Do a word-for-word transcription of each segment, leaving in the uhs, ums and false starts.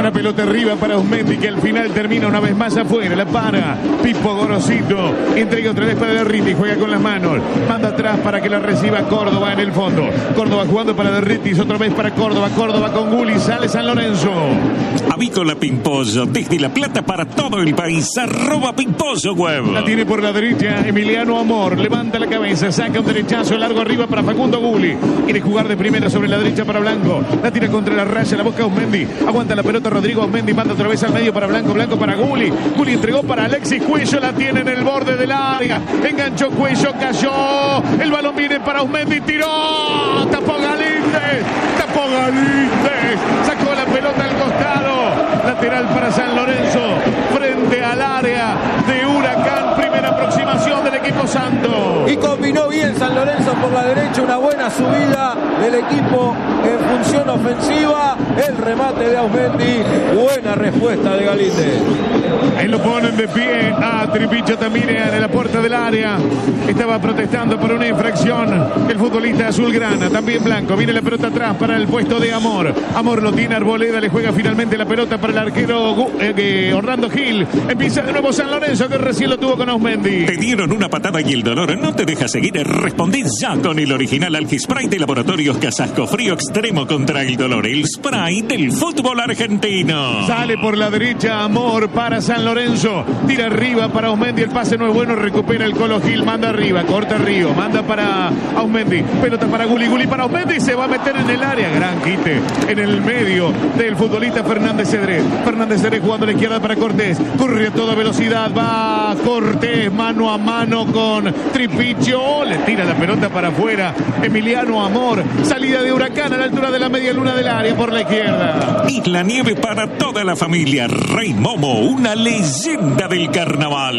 Una pelota arriba para Osmendi, que al final termina una vez más afuera. La para Pipo Gorosito. Entrega otra vez para Derritis. Juega con las manos. Manda atrás para que la reciba Córdoba en el fondo. Córdoba jugando para Derritis. Otra vez para Córdoba. Córdoba con Gulli. Sale San Lorenzo. Avícola Pimpollo. Desde La Plata para todo el país. Arroba Pimpollo Web. La tiene por la derecha Emiliano Amor. Levanta la cabeza. Saca un derechazo largo arriba para Facundo Gulli. Quiere jugar de primera sobre la derecha para Blanco. La tira contra la raya. La busca Osmendi. Aguanta la pelota Rodrigo Osmendi. Manda otra vez al medio para Blanco. Blanco para Gulli. Gulli entregó para Alexis Cuello. La tiene en el borde del área. Enganchó Cuello. Cayó. El balón viene para Osmendi. Tiró. Tapó Galíndez. Tapó Galíndez. Sacó la pelota al costado. Lateral para San Lorenzo. Frente al área de Huracán. Primera aproximación del equipo santo. Y combinó bien San Lorenzo por la derecha. Una buena subida del equipo en función ofensiva. El remate de Osmendi. Buena respuesta de Galíndez. Ahí lo ponen de pie a Tripicho Tamirian en la puerta del área. Estaba protestando por una infracción el futbolista azulgrana. También Blanco. Viene la pelota atrás para el puesto de Amor. Amor lo tiene Arboleda. Le juega finalmente la pelota para el arquero eh, Orlando Gil. Empieza de nuevo San Lorenzo, que recién lo tuvo con Osmendi. Te dieron una patada y el dolor no te deja seguir. Respondí ya con el original Algispray de Laboratorios Casasco. Frío extremo contra el dolor. El spray del fútbol argentino. Sale por la derecha Amor para San Lorenzo. Tira arriba para Osmendi. El pase no es bueno. Recupera el Colo Gil. Manda arriba. Corta Río. Manda para Osmendi. Pelota para Gulli. Gulli para Osmendi. Se va a meter en el área. Gran quite en el medio del futbolista Fernández Cedrés. Fernández Cedrés jugando a la izquierda para Cortés. Corre a toda velocidad. Va Cortés mano a mano con Tripicho. Le tira la pelota para afuera. Emiliano Amor. Salida de Huracán a la altura de la media luna del área por la izquierda. Isla Nieve para toda la familia. Rey Momo, una leyenda del carnaval.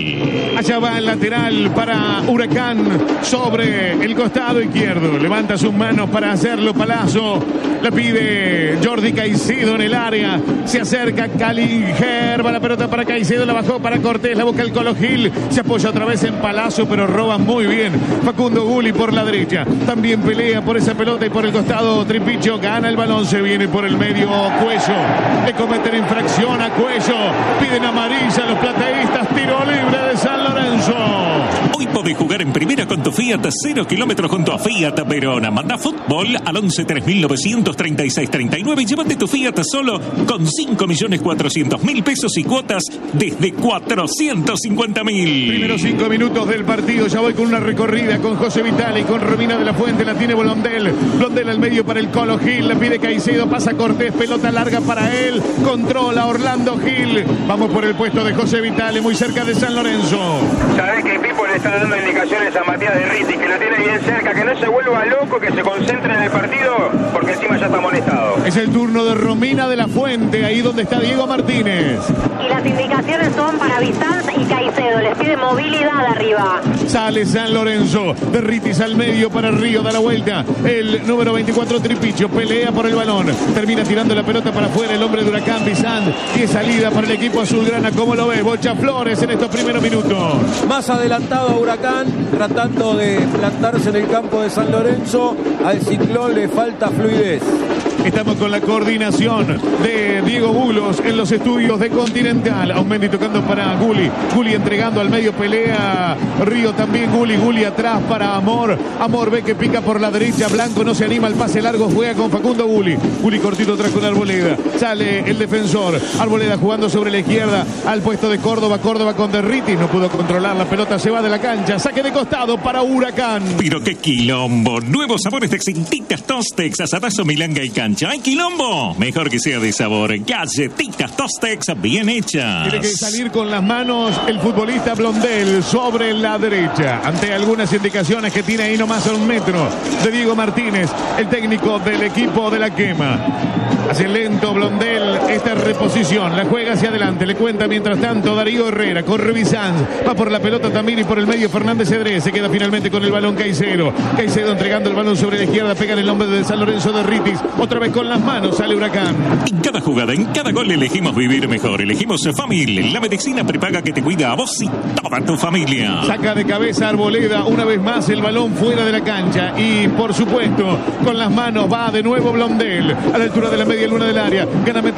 Allá va el lateral para Huracán sobre el costado izquierdo. Levanta sus manos para hacerlo Palazzo. La pide Jordi Caicedo en el área. Se acerca Calinger. Va la pelota para Caicedo. La bajó para Cortés. La busca el Colo Gil. Se apoya otra vez en Palazzo, pero roba muy bien Facundo Gulli por la derecha. También pelea por esa pelota y por el costado Tripicho. Gana el balón. Se viene por el medio Cuello. Le cometen infracción a Cuello. Piden amarilla los plateístas. Tiro libre de San Lorenzo. Hoy podés jugar en primera con tu Fiat cero kilómetros junto a Fiat Verona. Manda fútbol al once tres mil novecientos treinta y seis treinta y nueve y llévate tu Fiat solo con cinco millones cuatrocientos mil pesos y cuotas desde cuatrocientos cincuenta mil. Primeros cinco minutos del partido. Ya voy con una recorrida con José Vitale y con Romina de la Fuente. La tiene Blondel. Blondel al medio para el Colo Gil. La pide Caicedo. Pasa Cortés. Pelota larga para él. Controla Orlando Gil. Vamos por el puesto de José Vitale, muy cerca de San Lorenzo. Sabés que Pipo le está dando indicaciones a Matías Derritis, que lo tiene bien cerca, que no se vuelva loco, que se concentre en el partido, porque encima ya está amonestado. Es el turno de Romina de la Fuente, ahí donde está Diego Martínez. Y las indicaciones son para Bizanz y Caicedo. Les pide movilidad arriba. Sale San Lorenzo. Derritis al medio para Río. Da la vuelta. El número veinticuatro Tripicho. Pelea por el balón. Termina tirando la pelota para afuera. El hombre de Huracán, Bizanz. Y es salida para el equipo azulgrana. ¿Cómo lo ve? Bocha Flores en estos primeros minutos. Más adelantado a Huracán. Tratando de plantarse en el campo de San Lorenzo. Al Ciclón le falta fluidez. Estamos con la coordinación de Diego Bulos en los estudios de Continental. Osmendi tocando para Gulli. Gulli entregando al medio, pelea Río también. Gulli, Gulli atrás para Amor. Amor ve que pica por la derecha. Blanco no se anima al pase largo. Juega con Facundo Gulli. Gulli cortito atrás con Arboleda. Sale el defensor. Arboleda jugando sobre la izquierda al puesto de Córdoba. Córdoba con Derritis. No pudo controlar la pelota. Se va de la cancha. Saque de costado para Huracán. Pero qué quilombo. Nuevos sabores de Galletitas Tostex, asadazo, milanga y cancha. ¿Hay quilombo? Mejor que sea de sabor. Galletitas Tostex bien hechas. Tiene que salir con las manos el futbolista Blondel sobre la derecha. Ante algunas indicaciones que tiene ahí nomás a un metro de Diego Martínez, el técnico del equipo de la Quema. Hace lento Blondel esta reposición. La juega hacia adelante. Le cuenta mientras tanto Darío Herrera. Corre Bizanz. Va por la pelota también y por el medio Fernández Cedrés. Se queda finalmente con el balón Caicedo. Caicedo entregando el balón sobre la izquierda. Pega en el nombre de San Lorenzo Derritis. Otra vez con las manos sale Huracán. En cada jugada, en cada gol elegimos vivir mejor. Elegimos familia. La medicina prepaga que te cuida a vos y toda tu familia. Saca de cabeza Arboleda. Una vez más el balón fuera de la cancha. Y por supuesto con las manos va de nuevo Blondel. A la altura de la media luna del área. Gana metros en ataque.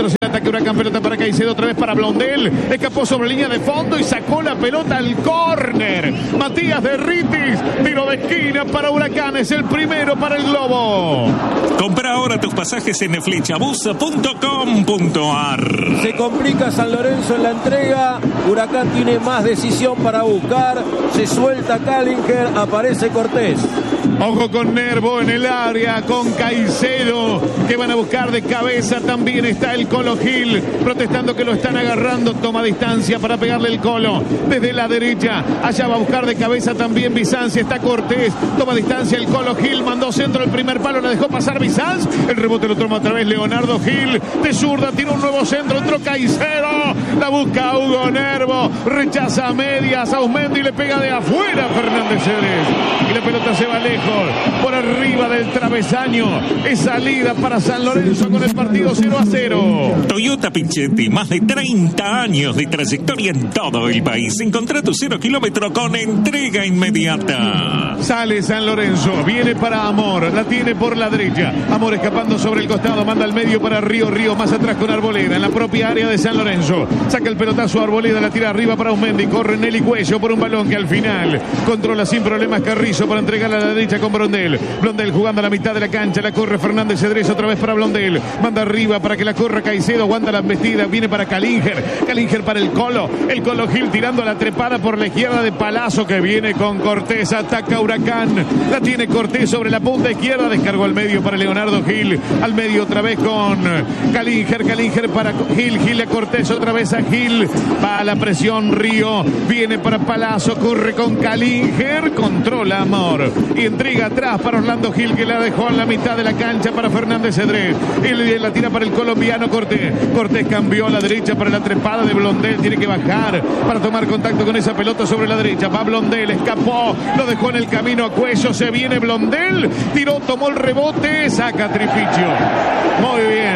Saque Huracán, pelota para Caicedo, otra vez para Blondel. Escapó sobre línea de fondo y sacó la pelota al córner. Matías Derritis, tiro de esquina para Huracán, es el primero para el Globo. Compra ahora tus pasajes en flechabus punto com punto ar. Se complica San Lorenzo en la entrega. Huracán tiene más decisión para buscar. Se suelta Kallinger, aparece Cortés. Ojo con Nervo en el área, con Caicedo, que van a buscar de cabeza. También está el Colo Gil, protestando que lo están agarrando. Toma distancia para pegarle el Colo desde la derecha. Allá va a buscar de cabeza también Bizanci. Está Cortés, toma distancia el Colo Gil. Mandó centro el primer palo, la dejó pasar Bizanci. El rebote lo toma otra vez Leonardo Gil. De zurda, tira un nuevo centro. Entró Caicedo, la busca Hugo Nervo. Rechaza a medias. Ausmendi le pega de afuera Fernández Cedrés. Y la pelota se va lejos, por arriba del travesaño. Es salida para San Lorenzo con el partido cero a cero. Toyota Pichetti, más de treinta años de trayectoria en todo el país. Encontrá tu cero kilómetro con entrega inmediata. Sale San Lorenzo, viene para Amor, la tiene por la derecha. Amor escapando sobre el costado, manda al medio para Río, Río más atrás con Arboleda, en la propia área de San Lorenzo. Saca el pelotazo Arboleda, la tira arriba para Ausmendi, corre Nelly Cuello por un balón que al final controla sin problemas Carrizo para entregarla a la derecha con Blondel. Blondel jugando a la mitad de la cancha, la corre Fernández Cedrés otra vez para Blondel. Manda arriba para que la corra Caicedo, aguanta la embestida, viene para Kallinger. Kallinger para el Colo. El Colo Gil tirando a la trepada por la izquierda de Palazzo, que viene con Cortés. Ataca Huracán. La tiene Cortés sobre la punta izquierda. Descargó al medio para Leonardo Gil. Al medio otra vez con Kallinger. Kallinger para Gil. Gil a Cortés otra vez a Gil. Va a la presión Río. Viene para Palazzo. Corre con Kallinger. Controla Amor. Y entrega atrás para Orlando Gil, que la dejó en la mitad de la cancha para Fernández Cedrés. Y la tira para el colombiano Cortés. Cortés cambió a la derecha para la trepada de Blondel. Tiene que bajar para tomar contacto con esa pelota sobre la derecha. Va Blondel, escapó, lo dejó en el camino a Cuello. Se viene Blondel, tiró, tomó el rebote, saca Tripicio. Muy bien,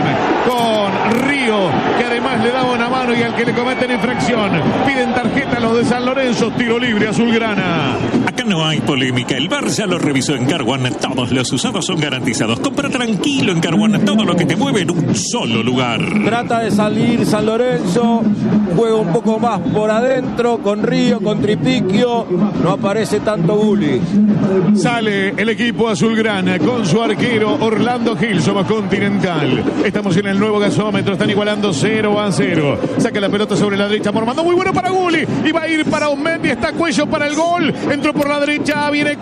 con Río, que además le daba una mano y al que le cometen infracción. Piden tarjeta a los de San Lorenzo, tiro libre azulgrana. Acá no hay polémica, el V A R ya lo revisó en Car One. Todos los usados son garantizados. Compra tranquilo en Car One, todo lo que te mueve en un solo lugar. Trata de salir San Lorenzo, juega un poco más por adentro, con Río, con Tripiquio, no aparece tanto Gulli. Sale el equipo azulgrana con su arquero Orlando Gil. Somos Continental, estamos en el nuevo gasómetro, están igualando cero a cero. Saca la pelota sobre la derecha, Mormando, muy bueno para Gulli, y va a ir para Ausmendi, está Cuello para el gol, entró por la derecha, viene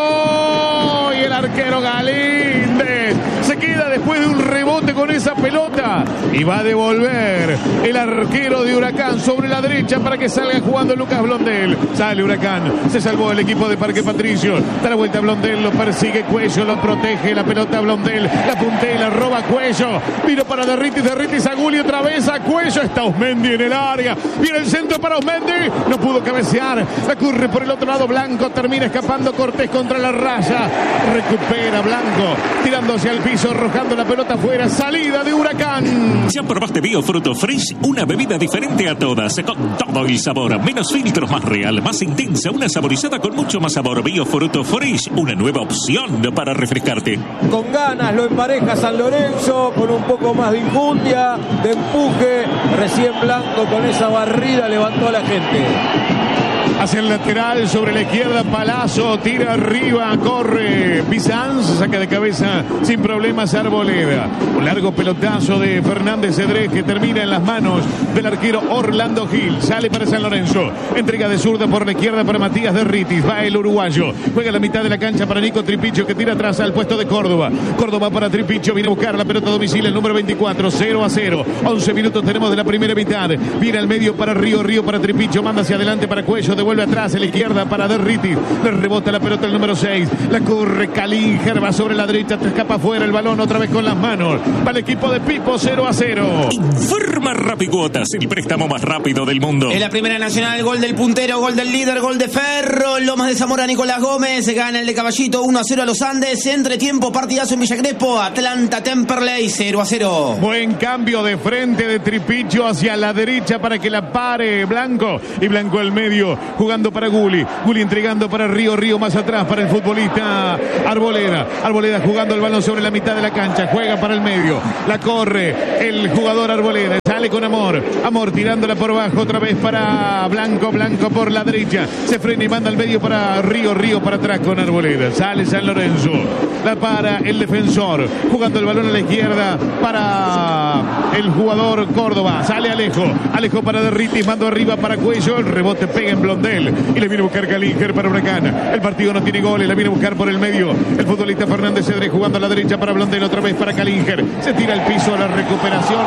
Cuello, y el arquero Galíndez se queda después de un rebote con esa pelota, y va a devolver el arquero de Huracán sobre la derecha para que salga jugando Lucas Blondel. Sale Huracán, se salvó el equipo de Parque Patricio, da la vuelta Blondel, lo persigue Cuello, lo protege, la pelota Blondel, la puntea, la roba Cuello, vino para Derritis, Derritis a Gulli, otra vez a Cuello, está Ausmendi en el área, viene el centro para Ausmendi, no pudo cabecear, la corre por el otro lado Blanco, termina escapando Cortés contra la raya, recupera Blanco, tirando hacia el piso, arrojando la pelota afuera, salida de Huracán. ¿Ya probaste Biofruto Fresh? Una bebida diferente a todas, con todo el sabor, menos filtros, más real, más intensa, una saborizada con mucho más sabor. Biofruto Fresh, una nueva opción para refrescarte. Con ganas lo empareja San Lorenzo, con un poco más de injundia, de empuje, recién Blanco con esa barrida levantó a la gente. Hacia el lateral, sobre la izquierda, Palazzo, tira arriba, corre Bizanci, saca de cabeza sin problemas Arboleda. Un largo pelotazo de Fernández Cedrés que termina en las manos del arquero Orlando Gil. Sale para San Lorenzo, entrega de zurda por la izquierda para Matías Derritis, va el uruguayo, juega la mitad de la cancha para Nico Tripicio, que tira atrás al puesto de Córdoba. Córdoba para Tripicio, viene a buscar la pelota a domicilio, el número veinticuatro, cero a cero. once minutos tenemos de la primera mitad. Viene al medio para Río, Río para Tripicio, manda hacia adelante para Cuello, de vuelve atrás, a la izquierda para Derritis, le rebota la pelota el número seis, la corre Kallinger, va sobre la derecha, te escapa fuera el balón otra vez con las manos, para el equipo de Pipo, cero a cero. Informa Rapicuotas, el préstamo más rápido del mundo. En la Primera Nacional, gol del puntero, gol del líder, gol de Ferro, Lomas de Zamora, Nicolás Gómez, gana el de Caballito, uno a cero a los Andes, entre tiempo, partidazo en Villa Crespo, Atlanta Temperley, cero a cero. Buen cambio de frente de Tripicio hacia la derecha para que la pare Blanco, y Blanco al medio, jugando para Gulli. Gulli entregando para Río. Río más atrás para el futbolista Arboleda. Arboleda jugando el balón sobre la mitad de la cancha. Juega para el medio. La corre el jugador Arboleda. Sale con Amor. Amor tirándola por abajo. Otra vez para Blanco. Blanco por la derecha. Se frena y manda al medio para Río. Río para atrás con Arboleda. Sale San Lorenzo. La para el defensor. Jugando el balón a la izquierda para el jugador Córdoba. Sale Alejo. Alejo para Derritis. Mando arriba para Cuello. El rebote pega en Blondel. Y le viene a buscar Calínger para Huracán. El partido no tiene goles. Le viene a buscar por el medio. El futbolista Fernández Cedrés jugando a la derecha para Blondel. Otra vez para Calínger. Se tira al piso a la recuperación.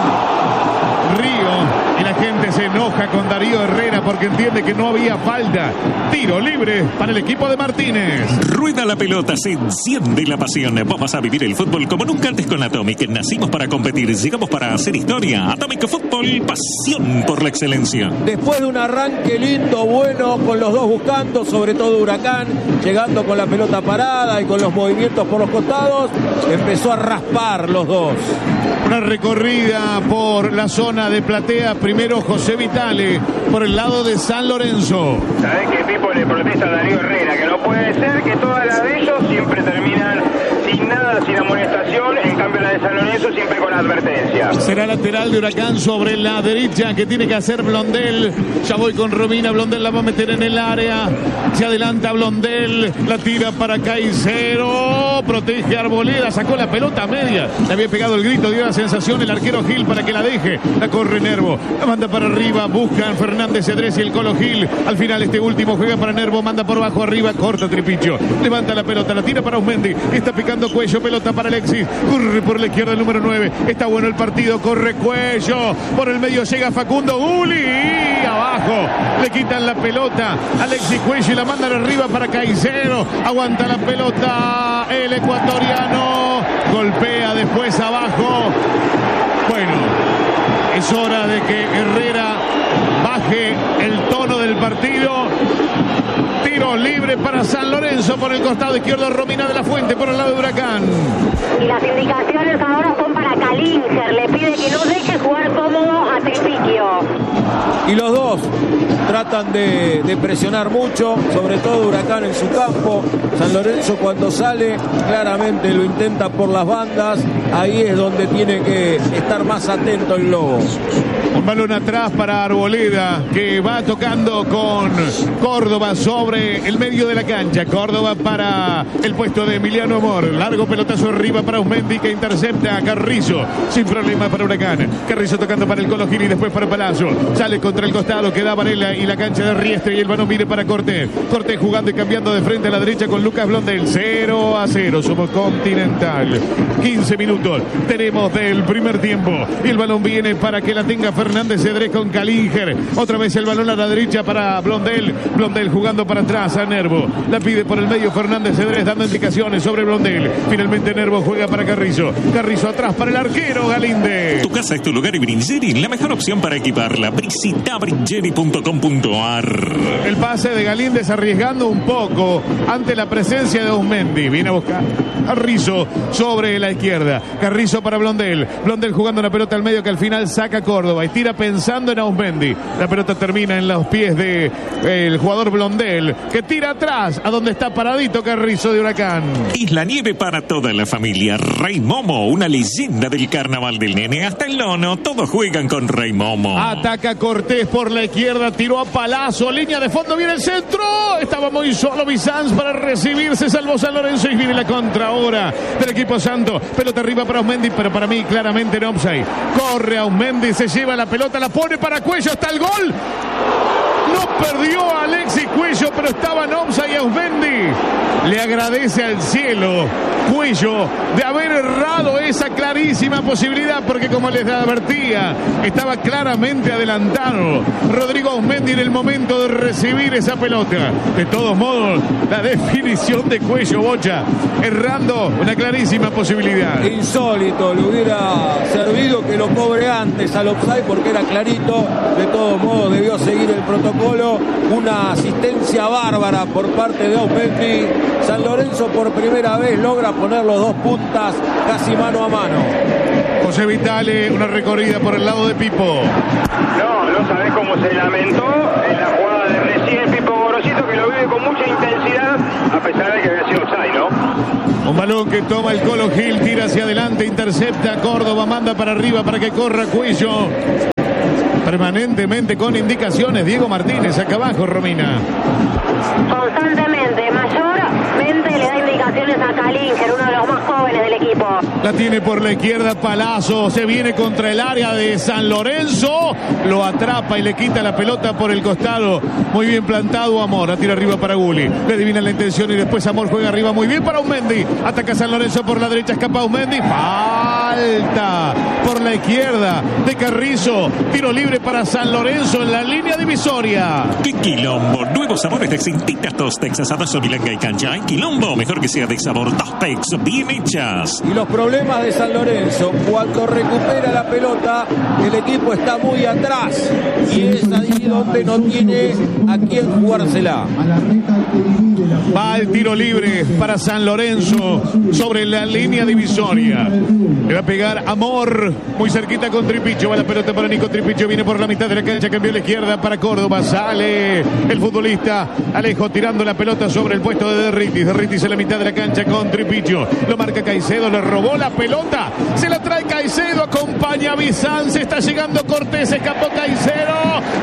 Río. Y la gente se enoja con Darío Herrera porque entiende que no había falta. Tiro libre para el equipo de Martínez. Rueda la pelota, se enciende la pasión. Vos vas a vivir el fútbol como nunca antes con Atomic. Nacimos para competir, llegamos para hacer historia. Atomic Fútbol, pasión por la excelencia. Después de un arranque lindo, bueno, con los dos buscando, sobre todo Huracán, llegando con la pelota parada y con los movimientos por los costados, empezó a raspar los dos. Una recorrida por la zona de platea. Primero José Vitale por el lado de San Lorenzo. ¿Sabés qué, Pipo? Le protesta a Darío Herrera, que no puede ser que todas las de ellos siempre terminan sin nada, sin amonestación. En cambio la de San Lorenzo siempre con advertencia. Será lateral de Huracán sobre la derecha que tiene que hacer Blondel. Ya voy con Romina. Blondel la va a meter en el área. Se adelanta Blondel. La tira para Caicedo. Protege Arboleda. Sacó la pelota a media. Le había pegado el grito. Dio la sensación el arquero Gil para que la deje. La corre Nervo. La manda para arriba. Buscan Fernández Cedrés y el Colo Gil. Al final este último juega para Nervo. Manda por abajo arriba. Corta Tripicho. Levanta la pelota. La tira para Osmendi. Está picando Cuello. Pelota para Alexis. Corre por la izquierda el número nueve. Está bueno el partido. Corre Cuello. Por el medio llega Facundo Gulli. Y abajo. Le quitan la pelota. Alexis Cuello y la mandan arriba para Caicedo. Aguanta la pelota. El ecuatoriano. Golpea después abajo. Bueno. Es hora de que Herrera baje el tono del partido. Tiro libre para San Lorenzo por el costado izquierdo. Romina de la Fuente por el lado de Huracán. Y las indicaciones ahora son para Calínger. Le pide que no deje jugar cómodo a Tripiquio. Y los dos tratan de, de presionar mucho, sobre todo Huracán en su campo. San Lorenzo cuando sale claramente lo intenta por las bandas. Ahí es donde tiene que estar más atento el Lobo. Un balón atrás para Arboleda que va tocando con Córdoba sobre el medio de la cancha. Córdoba para el puesto de Emiliano Amor. Largo pelotazo arriba para Osmendi que intercepta a Carrizo. Sin problema para Huracán. Carrizo tocando para el Colo Gil y después para Palazzo. Sale contra el costado, queda Varela y la cancha de Riestre y el balón viene para Cortés. Cortés jugando y cambiando de frente a la derecha con Lucas Blondel. cero a cero. Somos Continental. quince minutos tenemos del primer tiempo. Y el balón viene para que la tenga Fernández Cedrés con Calínger. Otra vez el balón a la derecha para Blondel. Blondel jugando para atrás a Nervo. La pide por el medio Fernández Cedrés dando indicaciones sobre Blondel. Finalmente Nervo juega para Carrizo. Carrizo atrás para el arquero Galinde. Tu casa es tu lugar y Brincheri, la mejor opción para equiparla. Visita brincheri punto com punto ar. El pase de Galíndez arriesgando un poco ante la presencia de Osmendi. Viene a buscar a Rizzo sobre la izquierda. Carrizo para Blondel. Blondel jugando la pelota al medio que al final saca Córdoba y tira pensando en Osmendi. La pelota termina en los pies de eh, el jugador Blondel que tira atrás a donde está paradito Carrizo de Huracán. Isla Nieve para toda la familia. Rey Momo, una leyenda del carnaval del nene hasta el nono. Todos juegan con Rey Momo. Ataca Cortés por la izquierda, tiró a Palazzo, línea de fondo, viene el centro. Estaba muy solo Bizanz para recibir, se salvó San Lorenzo y viene la contra ahora del equipo santo. Pelota arriba para Osmendi, pero para mí claramente en offside. Corre a Osmendi, se lleva la pelota, la pone para Cuello, hasta el gol. No perdió a Alexis Cuello, pero estaba en offside y Osmendi le agradece al cielo Cuello de haber errado esa clarísima posibilidad, porque como les advertía, estaba claramente adelantado Rodrigo Osmendi en el momento de recibir esa pelota. De todos modos, la definición de Cuello, Bocha, errando una clarísima posibilidad. Insólito, le hubiera servido que lo cobre antes al offside porque era clarito. De todos modos, debió seguir el protocolo. Una asistencia bárbara por parte de Osmendi. San Lorenzo por primera vez logra poner los dos puntas casi mano a mano. José Vitale, una recorrida por el lado de Pipo. No, no sabés cómo se lamentó en la jugada de recién Pipo Un balón que toma el Colo Gil, tira hacia adelante, intercepta Córdoba, manda para arriba para que corra Cuello. Permanentemente con indicaciones Diego Martínez, acá abajo, Romina. Constantemente, mayormente le da indicaciones a Kalinger, uno de los más jóvenes del equipo. La tiene por la izquierda Palazzo, se viene contra el área de San Lorenzo, lo atrapa y le quita la pelota por el costado. Muy bien plantado Amor, la tira arriba para Gulli, le adivina la intención y después Amor juega arriba muy bien para Aumendi. Ataca San Lorenzo por la derecha, escapa Aumendi, falta por la izquierda de Carrizo, tiro libre para San Lorenzo en la línea divisoria. ¡Qué quilombo! Nuevos sabores de cintitas Tostex, asadas o milanga y cancha. En quilombo, mejor que sea de sabor Tostex, bien hechas. Y los problemas de San Lorenzo, cuando recupera la pelota, el equipo está muy atrás. Y es ahí donde no tiene a quién jugársela. Va el tiro libre para San Lorenzo sobre la línea divisoria. Le va a pegar Amor, muy cerquita con Tripicho. Va la pelota para Nico Tripicho, viene por la mitad de la cancha, cambió a la izquierda para Córdoba. Sale el futbolista Alejo tirando la pelota sobre el puesto de Derritis. Derritis en la mitad de la cancha con Tripicho. Lo marca Caicedo, le robó la pelota. Se la trae Caicedo, acompaña a Bizanz. Está llegando Cortés, escapó Caicedo.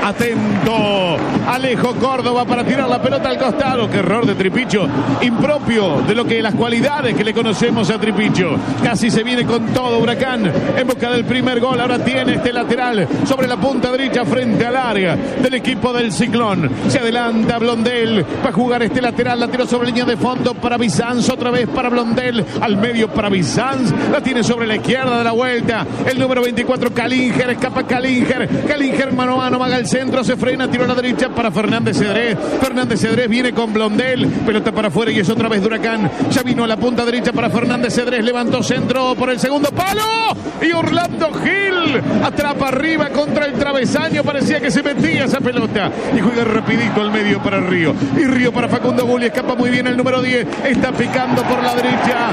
Atento Alejo Córdoba para tirar la pelota al costado. Qué error de Tripicho, impropio de lo que las cualidades que le conocemos a Tripicho. Casi se viene con todo Huracán en busca del primer gol. Ahora tiene este lateral sobre la punta derecha frente al área del equipo del Ciclón. Se adelanta Blondel, va a jugar este lateral, la tiró sobre línea de fondo para Bizanz, otra vez para Blondel, al medio para Bizanz, la tiene sobre la izquierda de la vuelta, el número veinticuatro Kalinger, escapa Kalinger, Kalinger mano a mano, maga el centro, se frena, tiró a la derecha para Fernández Cedrés, Fernández Cedrés viene con Blondel, pelota para afuera y es otra vez de Huracán, ya vino a la punta derecha para Fernández Cedrés, levantó centro por el segundo palo, y Orlando Gil atrapa arriba contra el travesaño, parecía que se metía esa pelota, y juega rapidito al medio para Río, y Río para Facundo Gulli, escapa muy bien el número diez, está picando por la derecha,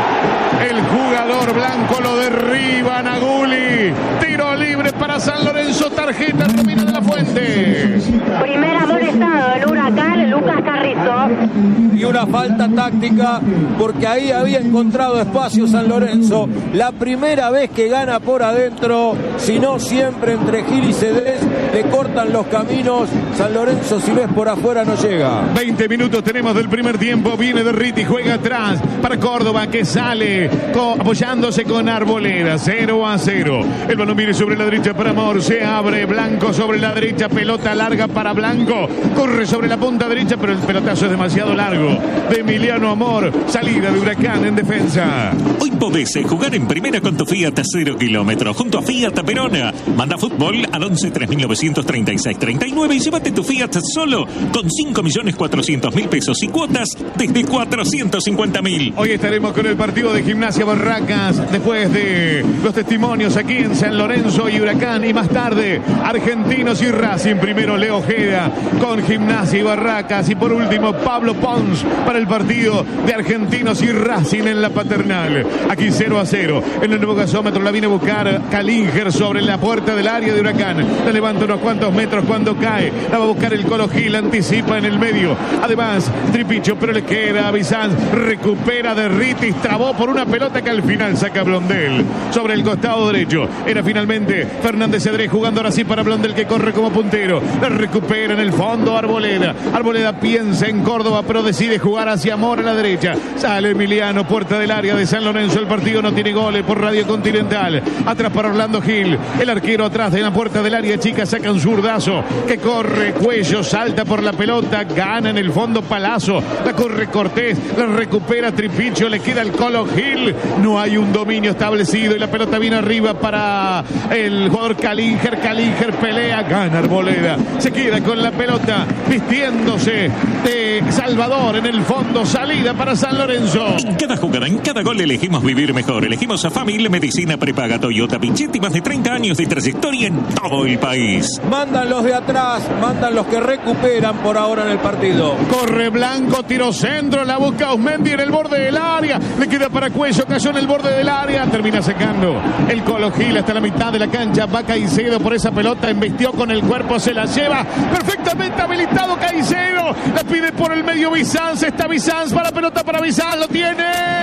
el jugador blanco lo derriba a Gulli, tiro libre para San Lorenzo, tarjeta Romina de la Fuente. Primer amonestado el Huracán, Lucas Carrizo. Y una falta táctica porque ahí había encontrado espacio San Lorenzo. La primera vez que gana por adentro, si no siempre entre Gil y Cedrés le cortan los caminos. San Lorenzo, si ves por afuera, no llega. veinte minutos tenemos del primer tiempo. Viene Derriti, juega atrás para Córdoba que sale con, apoyándose con Arboleda. cero a cero. El balón viene sobre la derecha para Amor. Se abre Blanco sobre la derecha. Pelota larga para Blanco. Corre sobre la punta derecha, pero el pelotazo es demasiado largo. De Emiliano Amor. Salida de Huracán en defensa. Hoy podés jugar en primera con tu Fiat cero kilómetros junto a Fiat Verona. Manda fútbol al once tres mil novecientos treinta y seis treinta y nueve y llévate tu Fiat solo con cinco millones cuatrocientos mil pesos y cuotas desde cuatrocientos cincuenta mil. Hoy estaremos con el partido de Gimnasia Barracas después de los testimonios aquí en San Lorenzo y Huracán, y más tarde Argentinos y Racing. Primero Leo Ojeda con Gimnasia y Barracas, y por último Pablo Pons para el partido de Argentinos y Racing en la Paternal. Aquí cero a cero. En el nuevo gasómetro la viene a buscar Kalinger sobre la puerta del área de Huracán. La levanta unos cuantos metros cuando cae. La va a buscar el Colo Gil, anticipa en el medio. Además, Tripicho, pero le queda a Bizanz. Recupera Derritis, trabó por una pelota que al final saca Blondel sobre el costado derecho. Era finalmente Fernández Cedrés jugando ahora sí para Blondel, que corre como puntero. La recupera en el fondo Arboleda. Arboleda piensa en Córdoba, pero decide jugar hacia Amor a la derecha. Sale Emiliano, puerta del área de San Lorenzo. El partido no tiene goles por Radio Continental. Atrás para Orlando Gil. El arquero atrás de la puerta del área chica saca un zurdazo que corre Cuello, salta por la pelota, gana en el fondo Palazzo. La corre Cortés, la recupera Tripicho, le queda el Colo Gil. No hay un dominio establecido y la pelota viene arriba para el jugador Kalinger. Kalinger pelea, gana Arboleda. Se queda con la pelota vistiéndose de Salvador en el fondo. Salida para San Lorenzo. En cada jugada, en cada gol elegimos vivir mejor. Elegimos a Family Medicina Prepaga Toyota Pichetti, más de treinta años de trayectoria en todo el país. Mandan los de atrás, mandan los que recuperan por ahora en el partido. Corre Blanco, tiro centro, la busca Aumendi en el borde del área. Le queda para Cuello, cayó en el borde del área. Termina sacando el Colo Gil hasta la mitad de la cancha. Va Caicedo por esa pelota, embestió con el cuerpo, se la lleva. Perfectamente habilitado Caicedo. La pide por el el medio Bizanz, está Bizanz para pelota para Bizanz, lo tiene.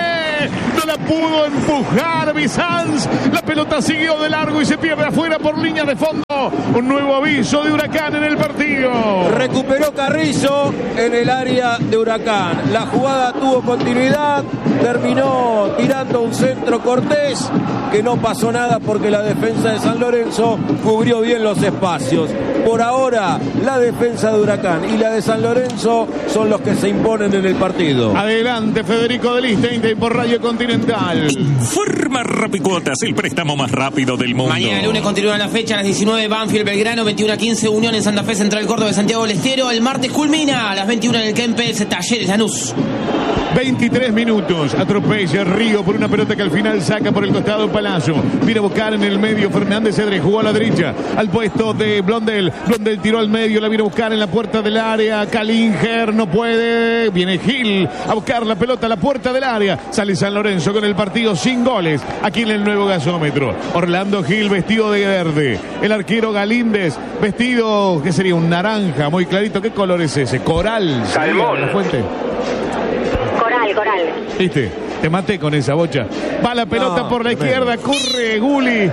No la pudo empujar Bizanz. La pelota siguió de largo y se pierde afuera por línea de fondo. Un nuevo aviso de Huracán en el partido. Recuperó Carrizo en el área de Huracán. La jugada tuvo continuidad. Terminó tirando un centro Cortés, que no pasó nada porque la defensa de San Lorenzo cubrió bien los espacios. Por ahora, la defensa de Huracán y la de San Lorenzo son los que se imponen en el partido. Adelante, Federico de Liechtenstein por Radio Continental. Informa Rapicuotas, el préstamo más rápido del mundo. Mañana lunes continúa la fecha a las diecinueve, Banfield Belgrano, veintiuno a quince, Unión en Santa Fe, Central Córdoba de Santiago del Estero. El martes culmina a las veintiuna en el Kempes, Talleres Lanús. veintitrés minutos, atropella Río por una pelota que al final saca por el costado Palazzo. Viene a buscar en el medio Fernández Cedrés, jugó a la derecha, al puesto de Blondel. Blondel tiró al medio, la viene a buscar en la puerta del área. Calinger no puede, viene Gil a buscar la pelota a la puerta del área. Sale San Lorenzo con el partido sin goles, aquí en el nuevo gasómetro. Orlando Gil vestido de verde, el arquero Galíndez vestido, que sería un naranja, muy clarito. ¿Qué color es ese? Coral. Salmón. La fuente. Coral, coral. ¿Viste? Te maté con esa bocha. Va la pelota No, por la tremendo. izquierda, corre Guli.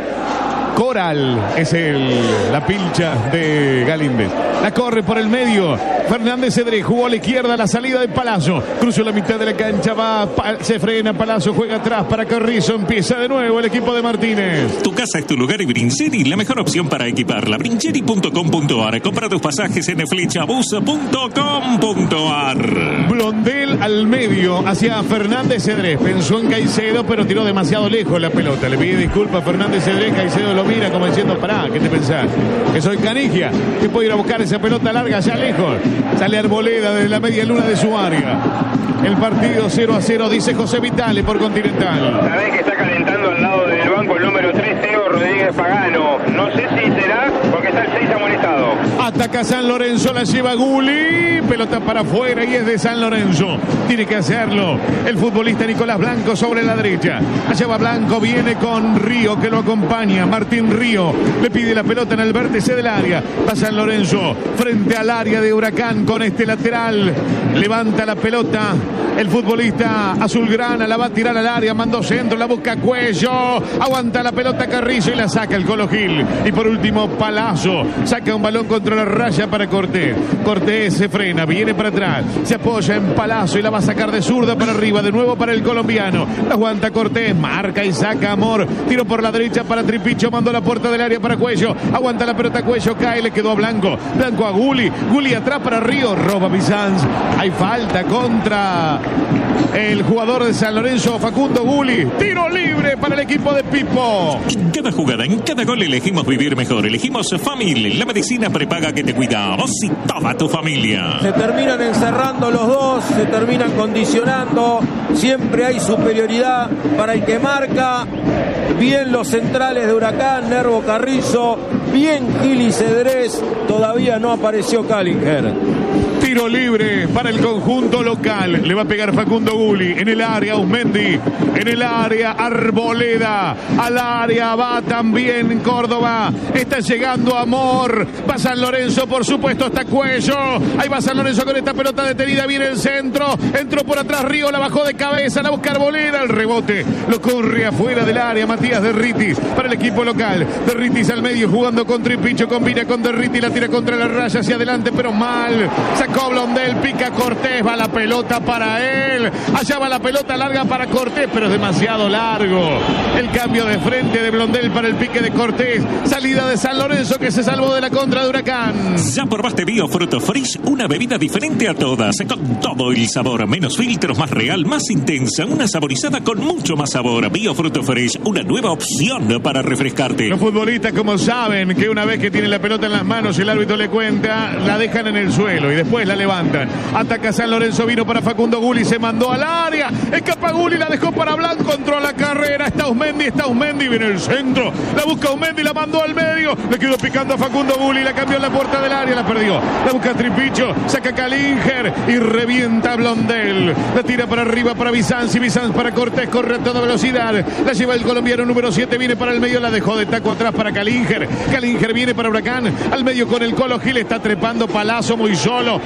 Coral es el, la pilcha de Galíndez. La corre por el medio. Fernández Cedrés jugó a la izquierda, la salida de Palazzo. Cruzó la mitad de la cancha, va, pa, se frena Palazzo, juega atrás para Carrizo. Empieza de nuevo el equipo de Martínez. Tu casa es tu lugar y Brincheri, la mejor opción para equiparla. Brincheri punto com punto ar. Compra tus pasajes en flechabus punto com punto ar. Blondel al medio hacia Fernández Cedrés. Pensó en Caicedo, pero tiró demasiado lejos la pelota. Le pide disculpas a Fernández Cedrés. Caicedo lo mira como diciendo, pará, ¿qué te pensás? Que soy Canigia, que puedo ir a buscar esa pelota larga allá lejos. Sale Arboleda desde la media luna de su área. El partido cero a cero, dice José Vitale por Continental. Sabés que está calentando al lado del banco el número tres, Teo Rodríguez Pagano. No sé si será porque está el seis amonestado. Ataca San Lorenzo, la lleva Guli. Pelota para afuera y es de San Lorenzo. Tiene que hacerlo el futbolista Nicolás Blanco sobre la derecha. Allá va Blanco, viene con Río que lo acompaña. Martín Río le pide la pelota en el vértice del área. Va San Lorenzo frente al área de Huracán con este lateral. Levanta la pelota. El futbolista azulgrana la va a tirar al área, mandó centro, la busca Cuello, aguanta la pelota Carrizo y la saca el Colo Gil. Y por último Palazzo saca un balón contra la raya para Cortés. Cortés se frena, viene para atrás, se apoya en Palazzo y la va a sacar de zurda para arriba, de nuevo para el colombiano. La aguanta Cortés, marca y saca Amor, tiro por la derecha para Tripicho, mandó la puerta del área para Cuello, aguanta la pelota Cuello, cae, le quedó a Blanco, Blanco a Guli, Guli atrás para Río, roba Bizanz, hay falta contra el jugador de San Lorenzo, Facundo Guli. Tiro libre para el equipo de Pipo. En cada jugada, en cada gol elegimos vivir mejor. Elegimos Family, la medicina prepaga que te cuida a vos y toda tu familia. Se terminan encerrando los dos, se terminan condicionando. Siempre hay superioridad para el que marca. Bien los centrales de Huracán, Nervo Carrizo. Bien Gil y Cedrés. Todavía no apareció Calinger. Tiro libre para el conjunto local. Le va a pegar Facundo Guli. En el área Ausmendi. En el área Arboleda. Al área va también Córdoba. Está llegando Amor. Va San Lorenzo, por supuesto, hasta Cuello. Ahí va San Lorenzo con esta pelota detenida. Viene el centro. Entró por atrás Río. La bajó de cabeza. La busca Arboleda. El rebote lo corre afuera del área. Matías Derritis para el equipo local. Derritis al medio jugando con Tripicho. Combina con Derritis. La tira contra la raya hacia adelante, pero mal. Sacó Blondel, pica Cortés, va la pelota para él. Allá va la pelota larga para Cortés, pero es demasiado largo. El cambio de frente de Blondel para el pique de Cortés. Salida de San Lorenzo que se salvó de la contra de Huracán. Ya probaste Bio Fruto Fresh, una bebida diferente a todas, con todo el sabor, menos filtros, más real, más intensa, una saborizada con mucho más sabor. Bio Fruto Fresh, una nueva opción para refrescarte. Los futbolistas, como saben, que una vez que tienen la pelota en las manos, el árbitro le cuenta, la dejan en el suelo y después la levantan. Ataca San Lorenzo, vino para Facundo Guli, se mandó al área, escapa Guli, la dejó para Blanco, entró a la carrera, está Ausmendi, está Ausmendi, viene el centro, la busca Ausmendi, la mandó al medio, le quedó picando a Facundo Guli, la cambió en la puerta del área, la perdió, la busca Tripicho, saca Calinger y revienta Blondel, la tira para arriba para Bizanz y Bizanz para Cortés, corre a toda velocidad, la lleva el colombiano número siete, viene para el medio, la dejó de taco atrás para Calinger, Calinger viene para Huracán, al medio con el Colo Gil, está trepando Palazzo muy solo,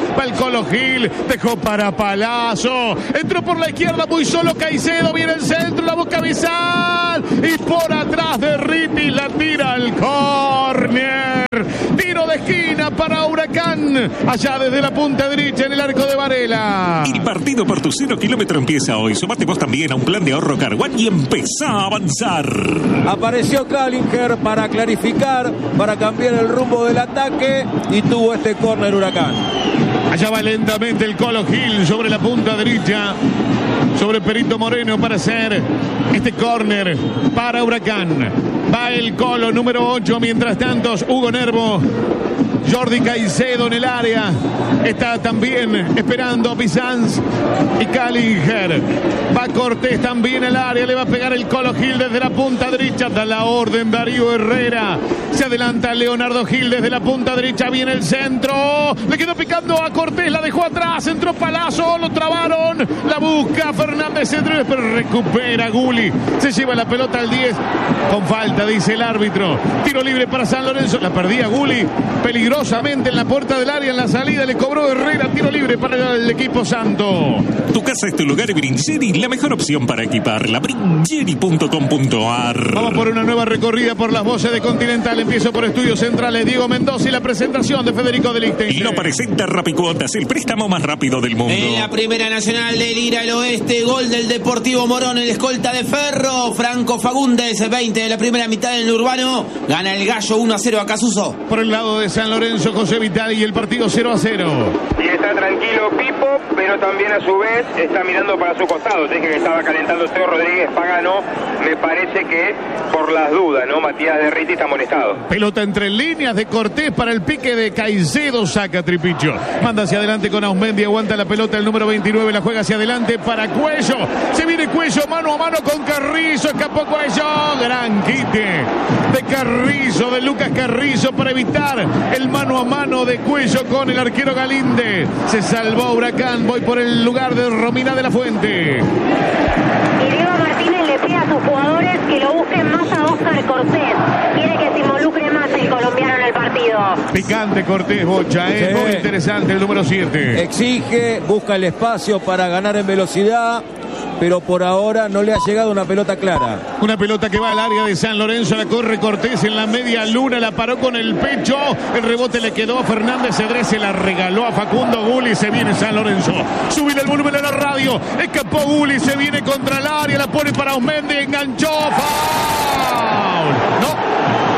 Va el Colo Gil. Dejó para Palazzo. Entró por la izquierda muy solo Caicedo. Viene el centro. La busca Bizal. Y por atrás de Ripi la tira al córner. Tiro de esquina para Huracán. Allá desde la punta derecha en el arco de Varela. El partido por tu cero kilómetro empieza hoy. Sumate vos también a un plan de ahorro Carguán y empezá a avanzar. Apareció Kallinger para clarificar, para cambiar el rumbo del ataque y tuvo este córner Huracán. Allá va lentamente el Colo Gil sobre la punta derecha, sobre Perito Moreno para hacer este córner para Huracán. Va el Colo número ocho, mientras tanto Hugo Nervo, Jordi Caicedo en el área. Está también esperando Bizanz y Kallinger. Va Cortés también al área. Le va a pegar el Colo Gil desde la punta derecha. Da la orden Darío Herrera. Se adelanta Leonardo Gil desde la punta derecha. Viene el centro. Le quedó picando a Cortés. La dejó atrás. Entró Palazzo. Lo trabaron. La busca Fernández Cedrés, pero recupera Gulli. Se lleva la pelota al diez. Con falta, dice el árbitro. Tiro libre para San Lorenzo. La perdía Gulli. Peligrosamente en la puerta del área. En la salida le cobró Herrera. Tiro libre para el equipo santo. Tu casa es tu lugar, Brincheri, la mejor opción para equiparla. Brincheri punto com punto ar. Vamos por una nueva recorrida por las voces de Continental. Empiezo por Estudios Centrales. Diego Mendoza y la presentación de Federico de Lichtenstein. Y lo presenta Rapicuotas, el préstamo más rápido del mundo. En la primera nacional del Ir al Oeste, gol del Deportivo Morón, el escolta de Ferro. Franco Fagundes, veinte de la primera mitad en el Urbano. Gana el Gallo uno a cero a Casuso. Por el lado de San Lorenzo, José Vitali y el partido cero a cero. Y está tranquilo Pipo, pero también a su vez está mirando para su costado. Dije que estaba calentando Teo Rodríguez Pagano. Me parece que por las dudas, ¿no? Matías Derriti está molestado. Pelota entre líneas de Cortés para el pique de Caicedo. Saca Tripicho. Manda hacia adelante con Ausmendi. Aguanta la pelota el número veintinueve. La juega hacia adelante para Cuello. Se viene Cuello mano a mano con Carrizo. Escapó Cuello. Gran quite de Carrizo, de Lucas Carrizo, para evitar el mano a mano de Cuello con el arquero Galíndez. Se salvó Huracán. Voy por el lugar de Romina de la Fuente. Y Diego Martínez le pide a sus jugadores que lo busquen más a Óscar Cortés. Quiere que se involucre más el colombiano en el partido. Picante Cortés, Bocha, ¿eh? Sí. Muy interesante el número siete. Exige, busca el espacio para ganar en velocidad, pero por ahora no le ha llegado una pelota clara. Una pelota que va al área de San Lorenzo, la corre Cortés en la media luna, la paró con el pecho, el rebote le quedó a Fernández Cedrés, se la regaló a Facundo Gulli, se viene San Lorenzo. Subir el volumen a la radio, escapó Gulli, se viene contra el área, la pone para Ausmendi, enganchó, ¡foul! No.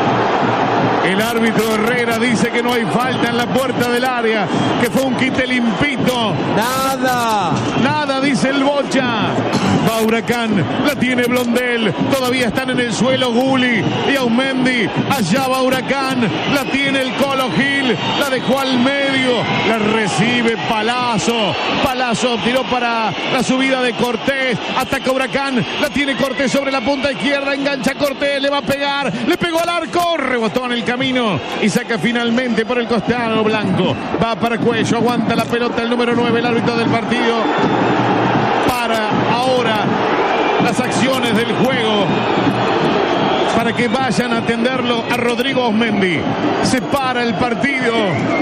El árbitro Herrera dice que no hay falta en la puerta del área, que fue un quite limpito. ¡Nada! Nada, dice el Bocha. Va Huracán, la tiene Blondel. Todavía están en el suelo Gulli y Ausmendi. Allá va Huracán, la tiene el Colo Gil. La dejó al medio, la recibe Palazzo. Palazzo tiró para la subida de Cortés. Ataca Huracán, la tiene Cortés sobre la punta izquierda. Engancha Cortés, le va a pegar. Le pegó al arco, rebotó en el camino y saca finalmente por el costado Blanco. Va para Cuello, aguanta la pelota el número nueve, el árbitro del partido. Para ahora las acciones del juego, para que vayan a atenderlo a Rodrigo Ausmendi. Se para el partido.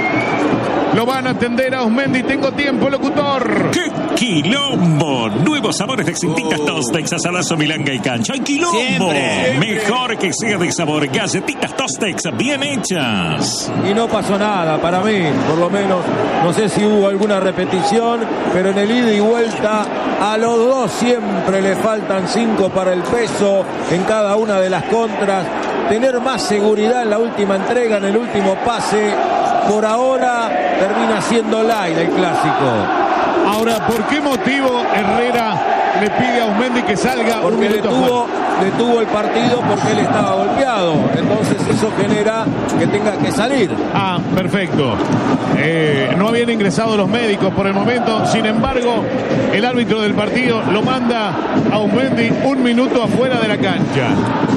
Lo van a atender a Ausmendi. Tengo tiempo, locutor. ¡Qué quilombo! Nuevos sabores de extintas Tostex, asadazo, milanga y cancha. ¡Ay, quilombo! Siempre. Mejor que sea de sabor. Galletitas Tostex bien hechas. Y no pasó nada para mí, por lo menos. No sé si hubo alguna repetición, pero en el ida y vuelta a los dos siempre le faltan cinco para el peso en cada una de las contras. Tener más seguridad en la última entrega, en el último pase. Por ahora termina siendo light el clásico. Ahora, ¿por qué motivo Herrera le pide a Ausmendi que salga? Porque un le minuto tuvo, le tuvo el partido porque él estaba golpeado. Entonces eso genera que tenga que salir. Ah, perfecto. Eh, no habían ingresado los médicos por el momento. Sin embargo, el árbitro del partido lo manda a Ausmendi un minuto afuera de la cancha.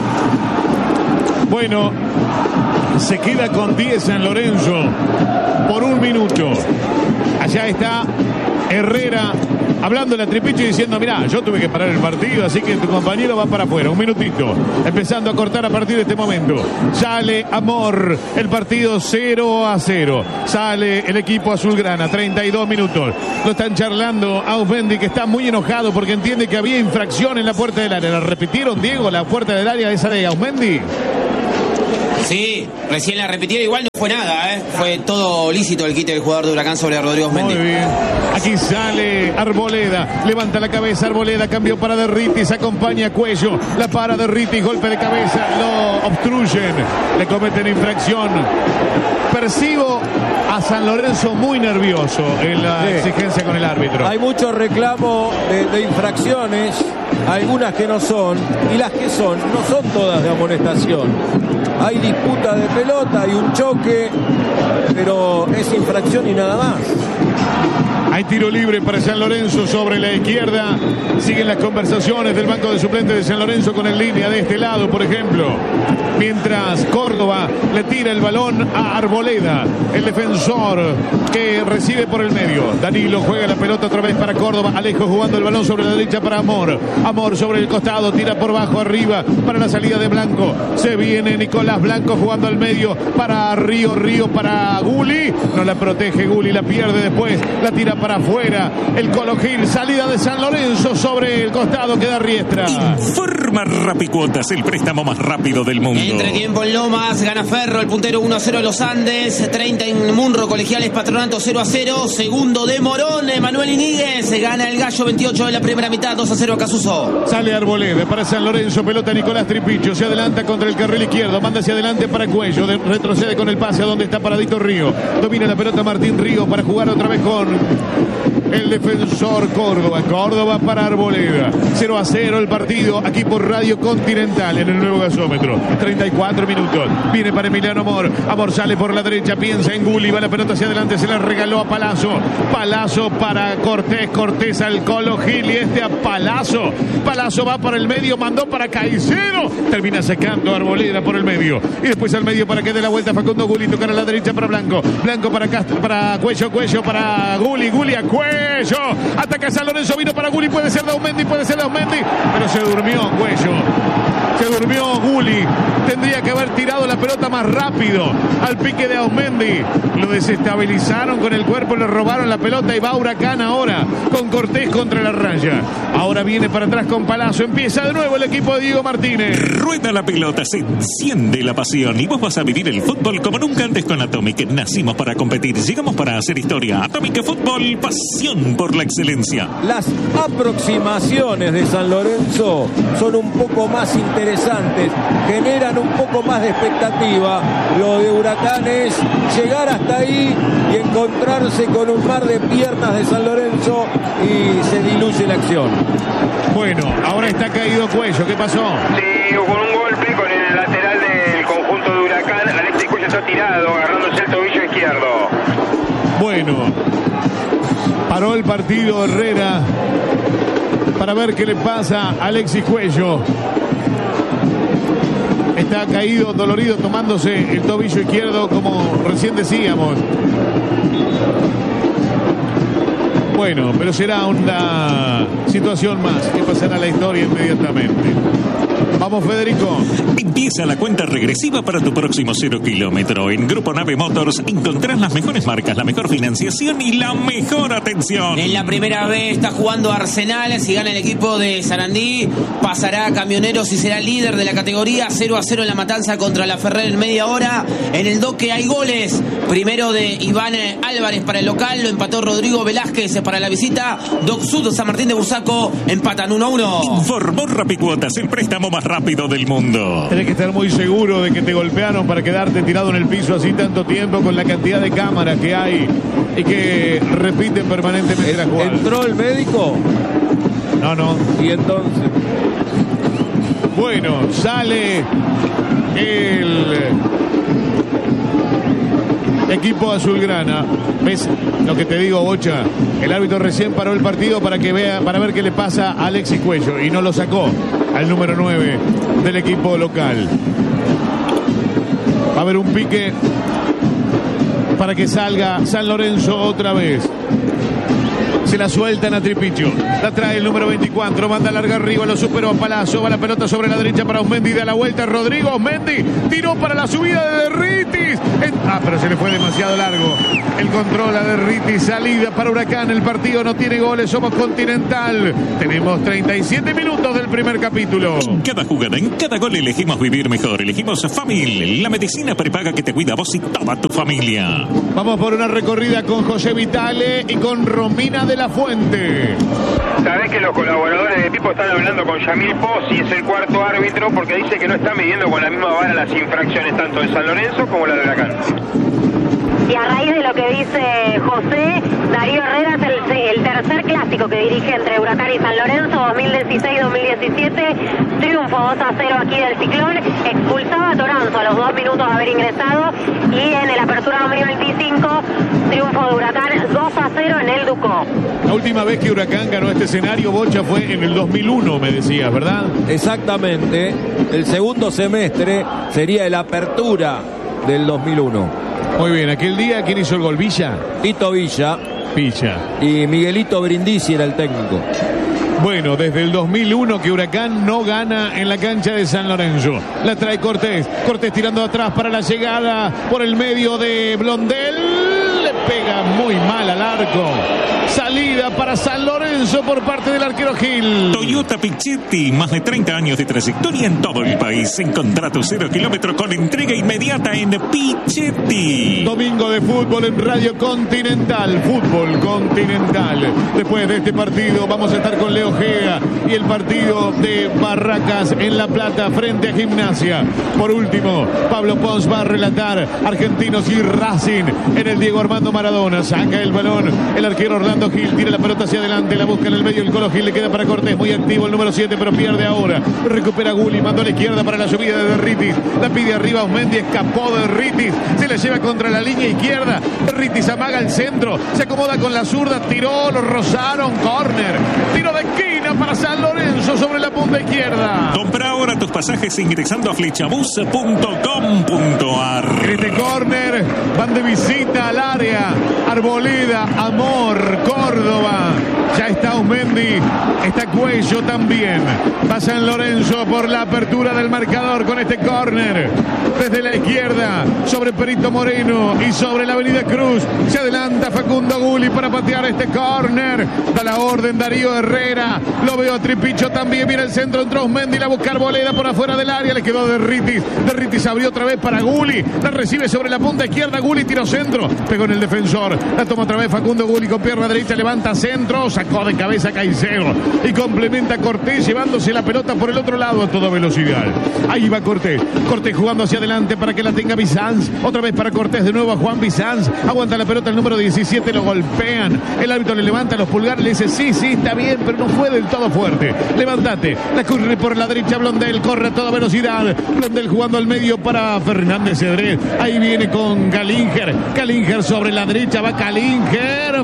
Bueno, se queda con diez San Lorenzo por un minuto. Allá está Herrera hablando la Tripicho y diciendo, mirá, yo tuve que parar el partido, así que tu compañero va para afuera. Un minutito. Empezando a cortar a partir de este momento. Sale Amor. El partido cero a cero. Sale el equipo azulgrana. treinta y dos minutos. Lo están charlando a Ausmendi, que está muy enojado porque entiende que había infracción en la puerta del área. ¿La repitieron, Diego, la puerta del área esa de Ausmendi? Sí, recién la repitieron, igual no fue nada, ¿eh? Fue todo lícito el quite del jugador de Huracán sobre Rodrigo Ausmendi. Muy bien. Aquí sale Arboleda, levanta la cabeza Arboleda, cambió para Derritis, acompaña a Cuello, la para Derritis, golpe de cabeza, lo obstruyen, le cometen infracción. Percibo a San Lorenzo muy nervioso en la sí. exigencia con el árbitro. Hay mucho reclamo de, de infracciones, algunas que no son, y las que son, no son todas de amonestación. Hay disputa de pelota, hay un choque, pero es infracción y nada más. Hay tiro libre para San Lorenzo sobre la izquierda. Siguen las conversaciones del banco de suplentes de San Lorenzo con el línea de este lado, por ejemplo. Mientras Córdoba le tira el balón a Arboleda, el defensor que recibe por el medio. Danilo juega la pelota otra vez para Córdoba. Alejo jugando el balón sobre la derecha para Amor. Amor sobre el costado, tira por bajo arriba para la salida de Blanco. Se viene Nicolás Blanco jugando al medio para Río. Río para Guli. No la protege Guli, la pierde después. La tira para afuera. El Colo Gil, salida de San Lorenzo sobre el costado, queda Riestra. Informa Rapicuotas, el préstamo más rápido del mundo. Entretiempo en Lomas, gana Ferro, el puntero uno a cero a los Andes, treinta en Munro, Colegiales Patronato cero a cero, segundo de Morón, Manuel Iníguez, gana el Gallo veintiocho de la primera mitad, dos a cero a Casuso. Sale Arboleda para San Lorenzo, pelota Nicolás Tripicho, se adelanta contra el carril izquierdo, manda hacia adelante para Cuello, de, retrocede con el pase a donde está paradito Río, domina la pelota Martín Río para jugar otra vez con el defensor Córdoba. Córdoba para Arboleda. cero a cero el partido aquí por Radio Continental en el nuevo gasómetro. treinta y cuatro minutos. Viene para Emiliano Amor. Amor sale por la derecha, piensa en Guli, va la pelota hacia adelante, se la regaló a Palazzo. Palazzo para Cortés. Cortés al Colo Gil y este a Palazzo. Palazzo va para el medio, mandó para Caicedo. Termina sacando a Arboleda por el medio. Y después al medio para que dé la vuelta Facundo Guli. Tocar a la derecha para Blanco. Blanco para Castro, para Cuello. Cuello para Guli. Guli a Cuello. Ataca San Lorenzo, vino para Guli, puede ser de Ausmendi, puede ser de Ausmendi, pero se durmió Cuello. Se durmió Guli. Tendría que haber tirado la pelota más rápido al pique de Ausmendi. Lo desestabilizaron con el cuerpo, le robaron la pelota y va Huracán ahora con Cortés contra la raya. Ahora viene para atrás con Palazzo. Empieza de nuevo el equipo de Diego Martínez. Rueda la pelota, se enciende la pasión y vos vas a vivir el fútbol como nunca antes con Atomic. Nacimos para competir, llegamos para hacer historia. Atomic Fútbol, pasión por la excelencia. Las aproximaciones de San Lorenzo son un poco más interesantes, generan un poco más de expectativa. Lo de Huracán es llegar hasta ahí y encontrarse con un mar de piernas de San Lorenzo y se diluye la acción. Bueno, ahora está caído Cuello, ¿qué pasó? Sí, hubo un golpe con el lateral del conjunto de Huracán. Alexis Cuello está tirado, agarrándose el tobillo izquierdo. Bueno, paró el partido Herrera para ver qué le pasa a Alexis Cuello. Está caído, dolorido, tomándose el tobillo izquierdo, como recién decíamos. Bueno, pero será una situación más que pasará a la historia inmediatamente. Vamos, Federico. Empieza la cuenta regresiva para tu próximo cero kilómetro. En Grupo Nave Motors encontrás las mejores marcas, la mejor financiación y la mejor atención. En la primera vez está jugando Arsenal. Si gana el equipo de Sarandí, pasará a Camioneros y será líder de la categoría. cero a cero en la matanza contra la Ferrer en media hora. En el Doque hay goles. Primero de Iván Álvarez para el local. Lo empató Rodrigo Velázquez para la visita. Doc Sud, San Martín de Bursaco empatan uno a uno. Informó Rapicuotas, el préstamo más rápido del mundo. Tenés que estar muy seguro de que te golpearon para quedarte tirado en el piso así tanto tiempo, con la cantidad de cámaras que hay y que repiten permanentemente la jugada. ¿Entró el médico? No, no. Y entonces... Bueno, sale el equipo azulgrana. ¿Ves lo que te digo, Bocha? El árbitro recién paró el partido para que vea, para ver qué le pasa a Alexis Cuello y no lo sacó al número nueve del equipo local. Va a haber un pique para que salga San Lorenzo otra vez. Se la sueltan a Tripicho. La trae el número veinticuatro. Manda larga arriba. Lo superó a Palazzo. Va la pelota sobre la derecha para Osmendi. Da la vuelta Rodrigo Osmendi. Tiró para la subida de Derritis. En... Ah, pero se le fue demasiado largo. El control a Derritis. Salida para Huracán. El partido no tiene goles. Somos Continental. Tenemos treinta y siete minutos del primer capítulo. En cada jugada, en cada gol elegimos vivir mejor. Elegimos Famil. La medicina prepaga que te cuida a vos y toda tu familia. Vamos por una recorrida con José Vitale y con Romina de la Fuente. Sabés que los colaboradores de Pipo están hablando con Yamil Pozzi, es el cuarto árbitro, porque dice que no está midiendo con la misma vara las infracciones tanto de San Lorenzo como la de Huracán. Y a raíz de lo que dice José, Darío Herrera es el, el tercer clásico que dirige entre Huracán y San Lorenzo, dos mil dieciséis dos mil diecisiete, triunfo dos a cero aquí del Ciclón, expulsaba a Toranzo a los dos minutos de haber ingresado, y en el Apertura dos mil veinticinco, triunfo de Huracán dos a cero en el Ducó. La última vez que Huracán ganó este escenario, Bocha, fue en el dos mil uno, me decías, ¿verdad? Exactamente. El segundo semestre sería el Apertura del dos mil uno. Muy bien, aquel día, ¿quién hizo el gol? ¿Villa? Tito Villa. Villa. Y Miguelito Brindisi era el técnico. Bueno, desde el dos mil uno que Huracán no gana en la cancha de San Lorenzo. La trae Cortés. Cortés tirando atrás para la llegada por el medio de Blondel. Le pega muy mal al arco. Salida para San Lorenzo por parte del arquero Gil. Toyota Pichetti, más de treinta años de trayectoria en todo el país. En contrato cero kilómetros con entrega inmediata en Pichetti. Domingo de fútbol en Radio Continental. Fútbol Continental. Después de este partido vamos a estar con Leo Gea y el partido de Barracas en La Plata frente a Gimnasia. Por último, Pablo Pons va a relatar Argentinos y Racing en el Diego Armando Maradona. Saca el balón el arquero Orlando Gil, tira la pelota hacia adelante, la busca en el medio el Colo Gil, le queda para Cortés, muy activo el número siete, pero pierde ahora. Recupera Gulli, mandó a la izquierda para la subida de Derritis, la pide arriba Osmendi, escapó de Derritis, se la lleva contra la línea izquierda. Derritis amaga el centro, se acomoda con la zurda, tiró, lo rozaron, córner, tiro de esquina para San Lorenzo sobre la punta izquierda. Compra ahora tus pasajes ingresando a flechabus punto com punto ar. En este córner van de visita al área Arboleda, Amor, Córdoba. Ya está Osmendi, está Cuello también. Va San Lorenzo por la apertura del marcador con este córner. Desde la izquierda, sobre Perito Moreno y sobre la Avenida Cruz. Se adelanta Facundo Gulli para patear este córner. Da la orden Darío Herrera. Lo veo a Tripicho también. Mira el centro, entró Osmendi, la busca Arboleda por afuera del área. Le quedó Derritis. Derritis abrió otra vez para Gulli. La recibe sobre la punta izquierda. Gulli tiró centro. Pegó en el defensor. La toma otra vez Facundo Gulli con pierna derecha. Levanta centro. Sacó de cabeza Caicedo. Y complementa Cortés llevándose la pelota por el otro lado a toda velocidad. Ahí va Cortés. Cortés jugando hacia adelante para que la tenga Bizanz. Otra vez para Cortés, de nuevo a Juan Bizanz. Aguanta la pelota el número diecisiete. Lo golpean. El árbitro le levanta los pulgares. Le dice sí, sí, está bien, pero no fue del todo fuerte. Levántate. La corre por la derecha Blondel. Corre a toda velocidad. Blondel jugando al medio para Fernández Cedrés. Ahí viene con Calinger. Calinger sobre la derecha. Va Calinger.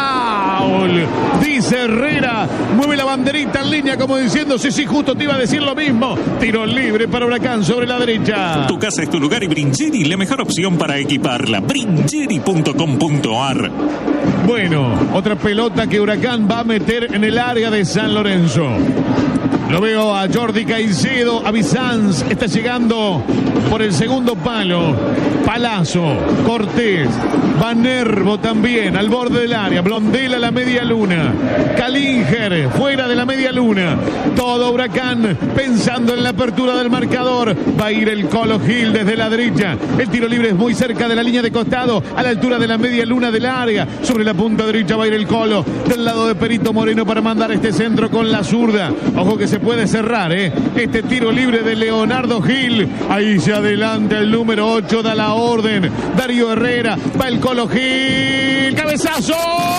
Foul. Dice Herrera. Mueve la banderita en línea como diciendo sí, sí, justo te iba a decir lo mismo. Tiro libre para Huracán sobre la derecha. Tu casa es tu lugar y Brincheri, la mejor opción para equiparla. Brincheri punto com punto ar. Bueno, otra pelota que Huracán va a meter en el área de San Lorenzo. Lo veo a Jordi Caicedo, a Bizanz, está llegando por el segundo palo. Palazzo, Cortés, Banervo también, al borde del área. Blondel a la media luna. Calinger, fuera de la media luna. Todo Huracán pensando en la apertura del marcador. Va a ir el Colo Gil desde la derecha. El tiro libre es muy cerca de la línea de costado, a la altura de la media luna del área. Sobre la punta derecha va a ir el Colo, del lado de Perito Moreno para mandar este centro con la zurda. Ojo que se puede cerrar, ¿eh? Este tiro libre de Leonardo Gil. Ahí se adelanta el número ocho, da la orden. Darío Herrera, va el Colo Gil. ¡Cabezazo!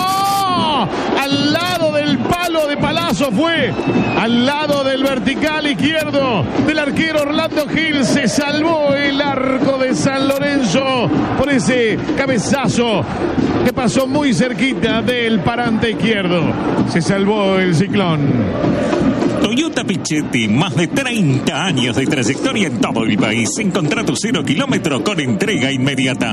Al lado del palo de Palazzo fue. Al lado del vertical izquierdo del arquero Orlando Gil. Se salvó el arco de San Lorenzo por ese cabezazo que pasó muy cerquita del parante izquierdo. Se salvó el Ciclón. Toyota Pichetti, más de treinta años de trayectoria en todo el país. En contrato cero kilómetro con entrega inmediata.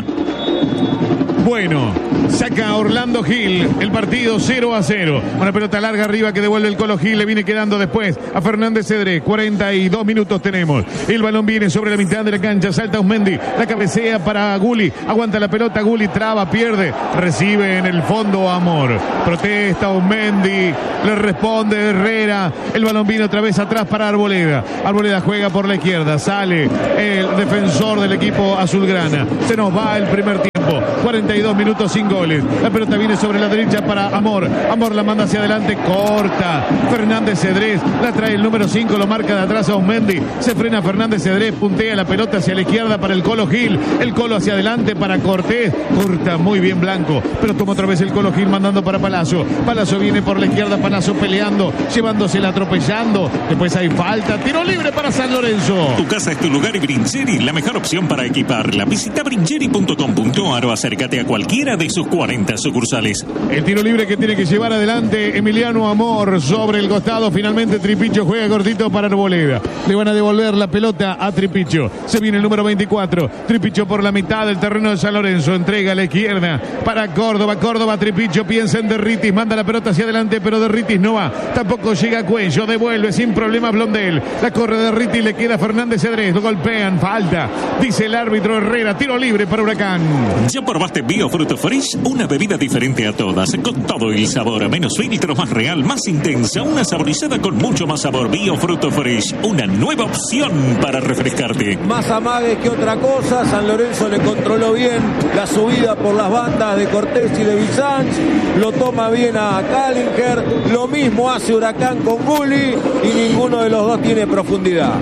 Bueno, saca Orlando Gil el partido cero a cero. Una pelota larga arriba que devuelve el Colo Gil. Le viene quedando después a Fernández Cedrés. cuarenta y dos minutos tenemos. El balón viene sobre la mitad de la cancha. Salta Osmendi. La cabecea para Gulli. Aguanta la pelota. Gulli traba, pierde. Recibe en el fondo Amor. Protesta Osmendi. Le responde Herrera. El balón viene otra vez atrás para Arboleda. Arboleda juega por la izquierda. Sale el defensor del equipo azulgrana. Se nos va el primer tiempo. cuarenta y dos minutos sin goles. La pelota viene sobre la derecha para Amor. Amor la manda hacia adelante, corta. Fernández Cedrés la trae el número cinco, lo marca de atrás a Osmendi. Se frena Fernández Cedrés, puntea la pelota hacia la izquierda para el Colo Gil. El Colo hacia adelante para Cortés. Corta muy bien Blanco, pero toma otra vez el Colo Gil mandando para Palazzo. Palazzo viene por la izquierda, Palazzo peleando, llevándosela, atropellando. Después hay falta. Tiro libre para San Lorenzo. Tu casa es tu lugar y Brincheri, la mejor opción para equiparla. Visita brincheri punto com punto ar o acércate a cualquiera de sus cuarenta sucursales. El tiro libre que tiene que llevar adelante Emiliano Amor sobre el costado. Finalmente Tripicho juega cortito para Arboleda. Le van a devolver la pelota a Tripicho. Se viene el número veinticuatro. Tripicho por la mitad del terreno de San Lorenzo. Entrega a la izquierda para Córdoba. Córdoba, Tripicho piensa en Derritis. Manda la pelota hacia adelante, pero Derritis no va. Tampoco llega a Cuello. Devuelve sin problemas Blondel. La corre Derritis. Le queda Fernández Cedrés. Lo golpean. Falta. Dice el árbitro Herrera. Tiro libre para Huracán. ¿Ya probaste Biofruto Fresh? Una bebida diferente a todas, con todo el sabor, menos filtros, más real, más intensa, una saborizada con mucho más sabor. Biofruto Fresh, una nueva opción para refrescarte. Más amague que otra cosa. San Lorenzo le controló bien la subida por las bandas de Cortés y de Bizanch. Lo toma bien a Kallinger. Lo mismo hace Huracán con Gulli y ninguno de los dos tiene profundidad.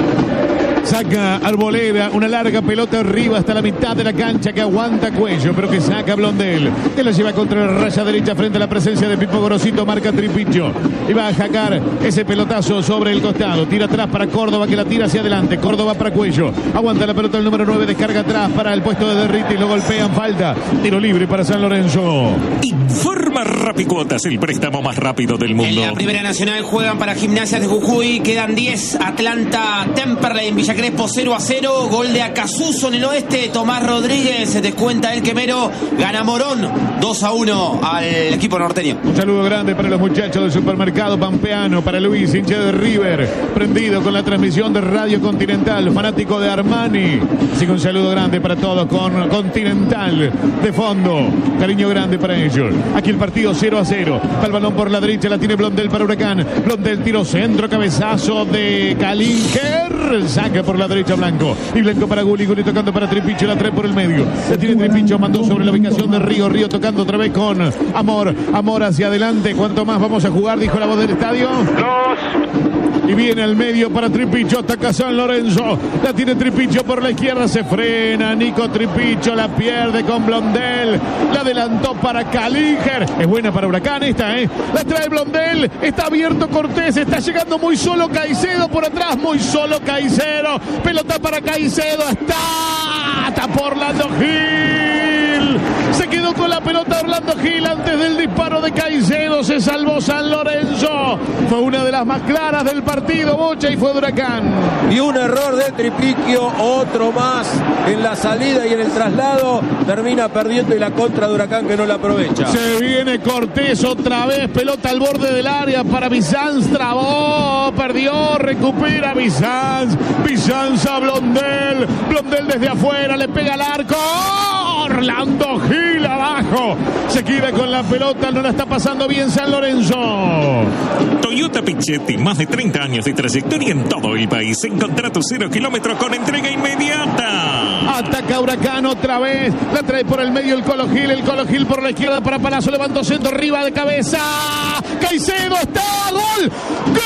Saca Arboleda, una larga pelota arriba hasta la mitad de la cancha que aguanta Cuello, pero que saca Blondel, que la lleva contra la raya derecha frente a la presencia de Pipo Gorosito, marca Tripicho y va a jacar ese pelotazo sobre el costado, tira atrás para Córdoba que la tira hacia adelante, Córdoba para Cuello, aguanta la pelota el número nueve, descarga atrás para el puesto de Derritis, lo golpean, falta, tiro libre para San Lorenzo. Informa Rapicuotas, el préstamo más rápido del mundo. En la Primera Nacional juegan para Gimnasias de Jujuy, quedan diez, Atlanta Temperley en Villa Crespo cero a cero, gol de Acasuso en el oeste, Tomás Rodríguez, se descuenta el quemero, gana Morón dos a uno al equipo norteño. Un saludo grande para los muchachos del supermercado Pampeano, para Luis, hincha de River, prendido con la transmisión de Radio Continental, fanático de Armani. Así que un saludo grande para todos con Continental de fondo, cariño grande para ellos. Aquí el partido cero a cero, va el balón por la derecha, la tiene Blondel para Huracán, Blondel tiro centro, cabezazo de Kallinger, saca por la derecha Blanco, y Blanco para Gulli, Gulli tocando para Tripicho, la trae por el medio, la tiene Tripicho, mandó sobre la ubicación de Río, Río tocando otra vez con Amor, Amor hacia adelante, ¿cuánto más vamos a jugar? Dijo la voz del estadio. Dos. Y viene al medio para Tripicho, ataca San Lorenzo, la tiene Tripicho por la izquierda, se frena Nico Tripicho, la pierde con Blondel, la adelantó para Kallinger, es buena para Huracán esta, ¿eh? La trae Blondel, está abierto Cortés, está llegando muy solo Caicedo por atrás, muy solo Caicedo, pelota para Caicedo, está, está por Orlando Gil, se quedó con la pelota Orlando Gil antes del disparo de Caicedo, se salvó San Lorenzo, fue una de las más claras del partido, Bocha, y fue de Huracán. Y un error de Tripiquio, otro más en la salida y en el traslado, termina perdiendo y la contra de Huracán que no la aprovecha. Se viene Cortés otra vez, pelota al borde del área para Bizanz, trabó, perdió, recupera Bizanz, Bizanz a Blondel, Blondel desde afuera, le pega al arco, Orlando Gil abajo, se queda con la pelota, no la está pasando bien San Lorenzo. Toyota Pichetti, más de treinta años de trayectoria en todo el país. Encontrá tu cero kilómetros con entrega inmediata. Ataca Huracán otra vez, la trae por el medio el Colo Gil, el Colo Gil por la izquierda para Palazzo, levantó centro arriba de cabeza, Caicedo está, gol, gol.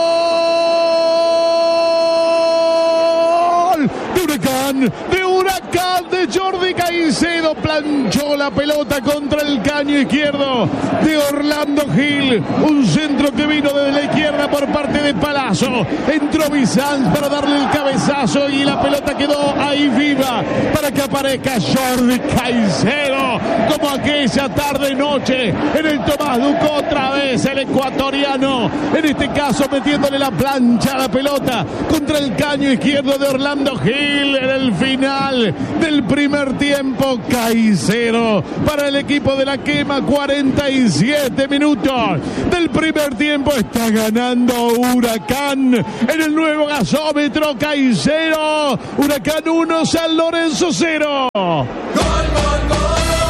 De Huracán, Huracán de Jordi Caicedo planchó la pelota contra el caño izquierdo de Orlando Gil. Un centro que vino desde la izquierda por parte de Palazzo. Entró Bizanz para darle el cabezazo y la pelota quedó ahí viva para que aparezca Jordi Caicedo, como aquella tarde noche en el Tomás Ducó. Otra vez el ecuatoriano, en este caso metiéndole la plancha a la pelota contra el caño izquierdo de Orlando Gil en el final del primer tiempo. Caicedo para el equipo de la Quema. Cuarenta y siete minutos del primer tiempo. Está ganando Huracán en el nuevo gasómetro. Caicedo. Huracán uno, San Lorenzo cero. ¡Gol, gol, gol!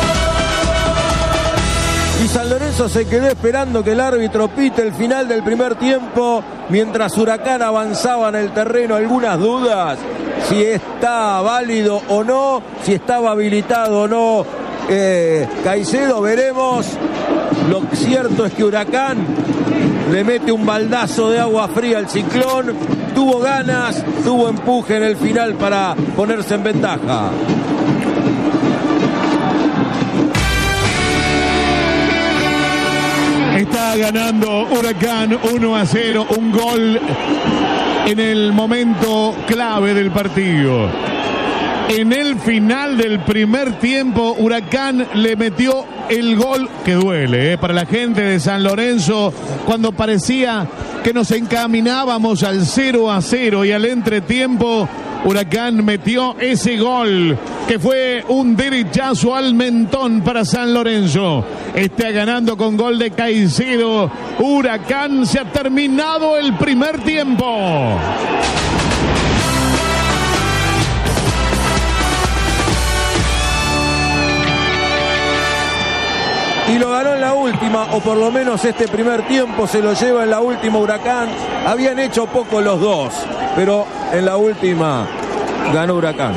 Y San Lorenzo se quedó esperando que el árbitro pite el final del primer tiempo, mientras Huracán avanzaba en el terreno. Algunas dudas si está válido o no, si estaba habilitado o no eh, Caicedo, veremos. Lo cierto es que Huracán le mete un baldazo de agua fría al Ciclón. Tuvo ganas, tuvo empuje en el final para ponerse en ventaja. Está ganando Huracán uno a cero, un gol en el momento clave del partido. En el final del primer tiempo, Huracán le metió el gol que duele, ¿eh? Para la gente de San Lorenzo, cuando parecía que nos encaminábamos al cero a cero y al entretiempo, Huracán metió ese gol que fue un derechazo al mentón para San Lorenzo. Está ganando con gol de Caicedo. Huracán, se ha terminado el primer tiempo. Y lo ganó en la última, o por lo menos este primer tiempo se lo lleva en la última Huracán. Habían hecho poco los dos, pero en la última ganó Huracán.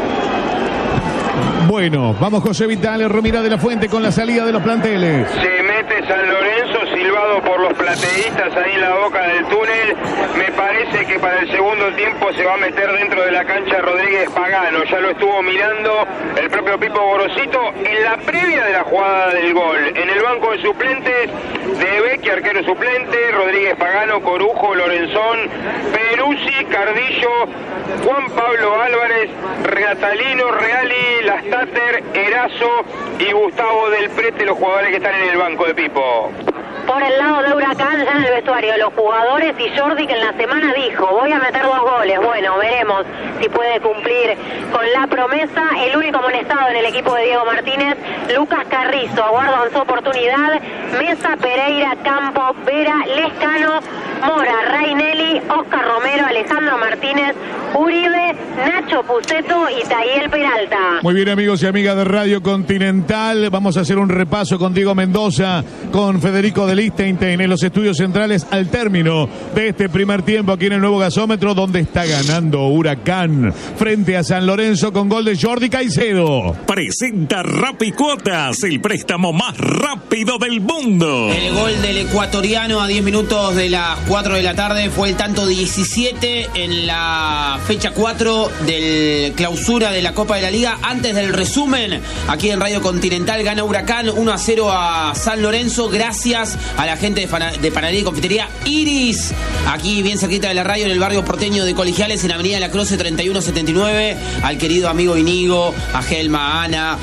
Bueno, vamos José Vitale, Romira de la Fuente con la salida de los planteles. Se mete San Lorenzo, silbado por los plateístas ahí en la boca del túnel. Me parece que para el segundo tiempo se va a meter dentro de la cancha Rodríguez Pagano. Ya lo estuvo mirando el propio Pipo Gorosito en la previa de la jugada del gol. En el banco de suplentes, de Becchi, arquero suplente, Rodríguez Pagano, Corujo, Lorenzón, Peruzzi, Cardillo, Juan Pablo Álvarez, Reatalino, Reali, Lastater, Erazo y Gustavo del Prete, los jugadores que están en el banco de Pipo. Por el lado de Huracán, ya en el vestuario, los jugadores y Jordi, que en la semana dijo, voy a meter dos goles. Bueno, veremos si puede cumplir con la promesa. El único amonestado en el equipo de Diego Martínez, Lucas Carrizo, aguardan su oportunidad. Mesa, Pereira, Campo, Vera, Lescano, Mora, Rainelli, Oscar Romero, Alejandro Martínez, Uribe, Nacho Puceto y Tayel Peralta. Muy bien, amigos y amigas de Radio Continental, vamos a hacer un repaso con Diego Mendoza, con Federico de Liechtenstein en los estudios centrales al término de este primer tiempo aquí en el nuevo gasómetro, donde está ganando Huracán frente a San Lorenzo con gol de Jordi Caicedo. Presenta Rappi Cuotas, el préstamo más rápido del mundo. El gol del ecuatoriano a diez minutos de las cuatro de la tarde fue el tanto diecisiete en la fecha cuatro del clausura de la Copa de la Liga. Antes del resumen, aquí en Radio Continental, gana Huracán uno a cero a San Lorenzo, gracias a la gente de, Fana, de Panadería y Confitería Iris, aquí bien cerquita de la radio, en el barrio porteño de Colegiales, en Avenida La Croce treinta y uno setenta y nueve, al querido amigo Inigo, a Gelma, a Ana,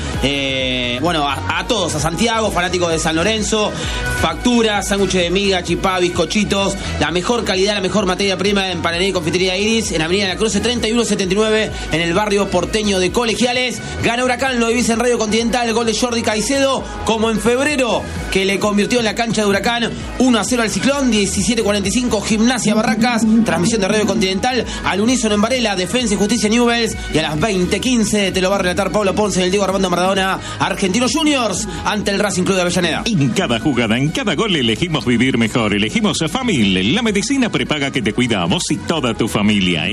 eh, bueno, a, a todos, a Santiago, fanático de San Lorenzo. Factura, sándwiches de miga, chipá, bizcochitos, la mejor calidad, la mejor materia prima en Panadería y Confitería Iris, en Avenida La Croce treinta y uno setenta y nueve, en el barrio porteño de Colegiales. Gana Huracán, lo vivís en Radio Continental, el gol de Jordi Caicedo, como en febrero, que le convirtió en la cancha de Huracán uno a cero al Ciclón. Diecisiete cuarenta y cinco, Gimnasia Barracas, transmisión de Radio Continental, al unísono en Varela, Defensa y Justicia Newell's, y a las veinte quince te lo va a relatar Pablo Ponce, el Diego Armando Maradona, Argentinos Juniors ante el Racing Club de Avellaneda. En cada jugada, en cada gol elegimos vivir mejor, elegimos a Famil, la medicina prepaga que te cuida a vos y toda tu familia. Elegí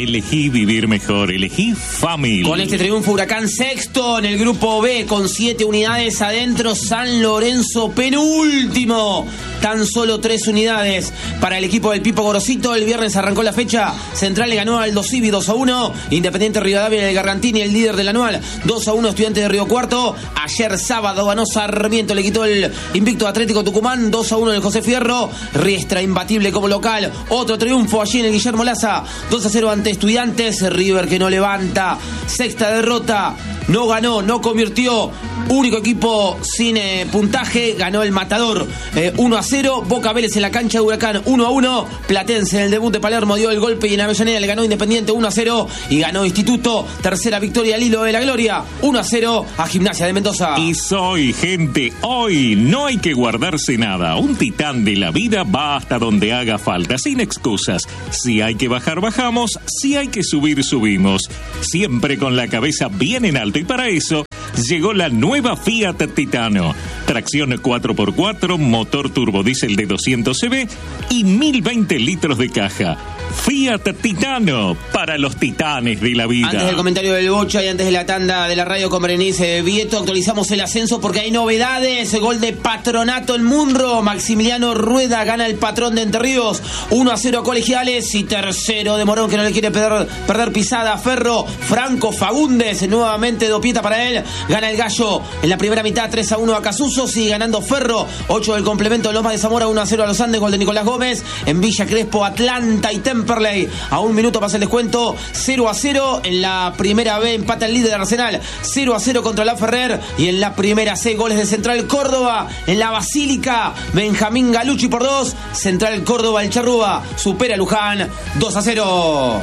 Elegí vivir mejor, elegí Family. Con este triunfo, Huracán sexto en el grupo B con siete unidades adentro. San Lorenzo penúltimo, tan solo tres unidades para el equipo del Pipo Gorosito. El viernes arrancó la fecha. Central le ganó al Aldo Civi dos a uno. Independiente Rivadavia del Gargantini, el líder del anual, dos a uno. Estudiantes de Río Cuarto. Ayer sábado ganó Sarmiento, le quitó el invicto Atlético Tucumán, dos a uno en el José Fierro. Riestra imbatible como local. Otro triunfo allí en el Guillermo Laza, dos a cero ante Estudiantes. River que no levanta, sexta derrota, no ganó, no convirtió. Único equipo sin eh, puntaje, ganó el Matador eh, uno a cero. Boca Vélez en la cancha de Huracán uno a uno. Platense en el debut de Palermo dio el golpe y en Avellaneda le ganó Independiente uno a cero. Y ganó Instituto, tercera victoria al hilo de la gloria, uno a cero a Gimnasia de Mendoza. Y soy, gente, hoy no hay que guardarse nada. Un titán de la vida va hasta donde haga falta, sin excusas. Si hay que bajar, bajamos. Si hay que subir, subimos. Siempre con la cabeza bien en alto. Y para eso llegó la nueva Fiat Titano. Tracción cuatro por cuatro, motor turbodiesel de doscientos cebé y mil veinte litros de caja. Fiat Titano, para los titanes de la vida. Antes del comentario del Bocha y antes de la tanda de la radio con Berenice Vieto, actualizamos el ascenso porque hay novedades. Gol de Patronato en Munro. Maximiliano Rueda gana el Patrón de Entre Ríos uno a cero a Colegiales. Y tercero de Morón, que no le quiere perder, perder pisada a Ferro. Franco Fagundes, nuevamente dopieta para él. Gana el Gallo en la primera mitad tres a uno a Casuso. Sigue ganando Ferro. ocho del complemento, Lomas de Zamora uno a cero a Los Andes. Gol de Nicolás Gómez. En Villa Crespo, Atlanta y Temperley. A un minuto pasa el descuento. cero a cero. En la primera B empata el líder de Arsenal. cero a cero contra La Ferrer. Y en la primera C, goles de Central Córdoba. En la Basílica, Benjamín Galucci por dos. Central Córdoba, el Charrúa supera a Luján dos a cero.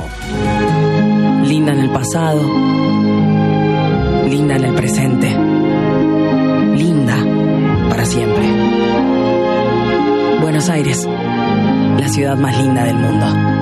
Linda en el pasado. Linda en el presente. Linda para siempre. Buenos Aires, la ciudad más linda del mundo.